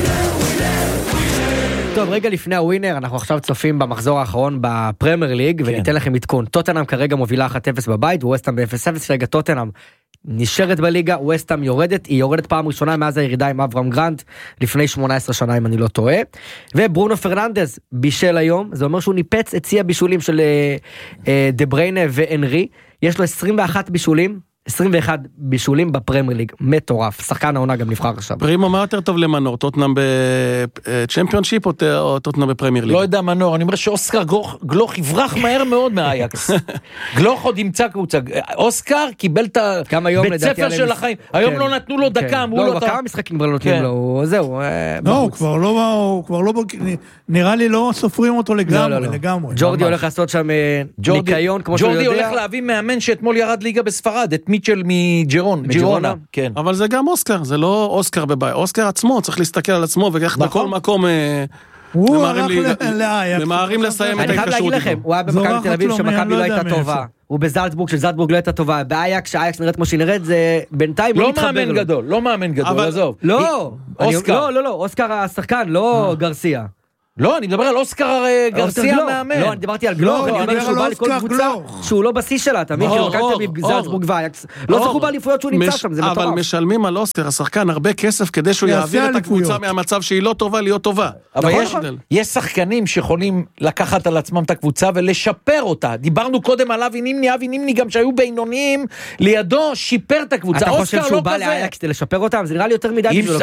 טוב, רגע לפני הווינר, אנחנו עכשיו צופים במחזור האחרון בפרמייר ליג, וניתן לכם עדכון. טוטנהאם כרגע מובילה אחת אפס בבית, וווסטהאם ב-אפס אפס, רגע טוטנהאם נשארת בליגה, ווסטהאם יורדת, היא יורדת פעם ראשונה מאז הירידה עם אברהם גרנט, לפני שמונה עשרה שנה אם אני לא טועה, וברונו פרננדז בישל היום, זה אומר שהוא ניפץ את צי הבישולים של דה בריינה ואנרי, יש לו עשרים ואחת בישולים, עשרים ואחד בישולים בפרמייר ליג, מטורף, שחקן העונה גם נבחר עכשיו. פרימו, מה יותר טוב למנור, טוטנאם בצ'מפיונשיפ או טוטנאם בפרמייר ליג? לא יודע מנור, אני אומר שאוסקר גלוך יברח מהר מאוד מהאייקס. גלוך עוד ימצא קבוצה, אוסקר קיבל את הבית ספר של החיים, היום לא נתנו לו דקה, אמרו לו... לא, כמה משחקים כבר נותנים לו, זהו. לא, הוא כבר לא, נראה לי לא סופרים אותו לגמרי, לגמרי. ג'ורדי הולך לעשות שם ניקיון, כמו שהוא יודע. ג'ורדי הולך להביא מאמן שאתמול ירד ליגה בספרד, את מיטשל מג'ירון, ג'ירונה. אבל זה גם אוסקר, זה לא אוסקר בבית, אוסקר עצמו צריך להסתכל על עצמו, וכך בכל מקום... הוא הלך לאייקס. ממהרים לסיים את ההתקשרות. אני חייב להגיד לכם, הוא היה במכבי תל אביב שמכבי לא הייתה טובה. הוא בזלצבורג שזלצבורג לא הייתה טובה. באייקס, שהאייקס נראית כמו שהיא נראית, זה בינתיים לא מתחבר לו. לא מאמן גדול, לא מאמן גדול, עזוב. לא, לא, לא, אוסקר השחקן, לא גרסיה. לא, אני מדבר על אוסקר גרסיה מאמן. לא, אני דיברתי על גלוך, אני אומר שהוא בא לכל קבוצה שהוא לא בשיא שלה, אתה מבין? זלצבורג ואייקס. לא זכו באליפויות שהוא נמצא שם, זה מטורף. אבל משלמים על אוסקר, השחקן, הרבה כסף כדי שהוא יעביר את הקבוצה מהמצב שהיא לא טובה להיות טובה. אבל יש שחקנים שיכולים לקחת על עצמם את הקבוצה ולשפר אותה. דיברנו קודם על אבי נימני, אבי נימני גם שהיו בינוניים, לידו שיפר את הקבוצה. אתה חושב שהוא בא לאייקס לשפר אותם? זה נראה לי יותר מדי.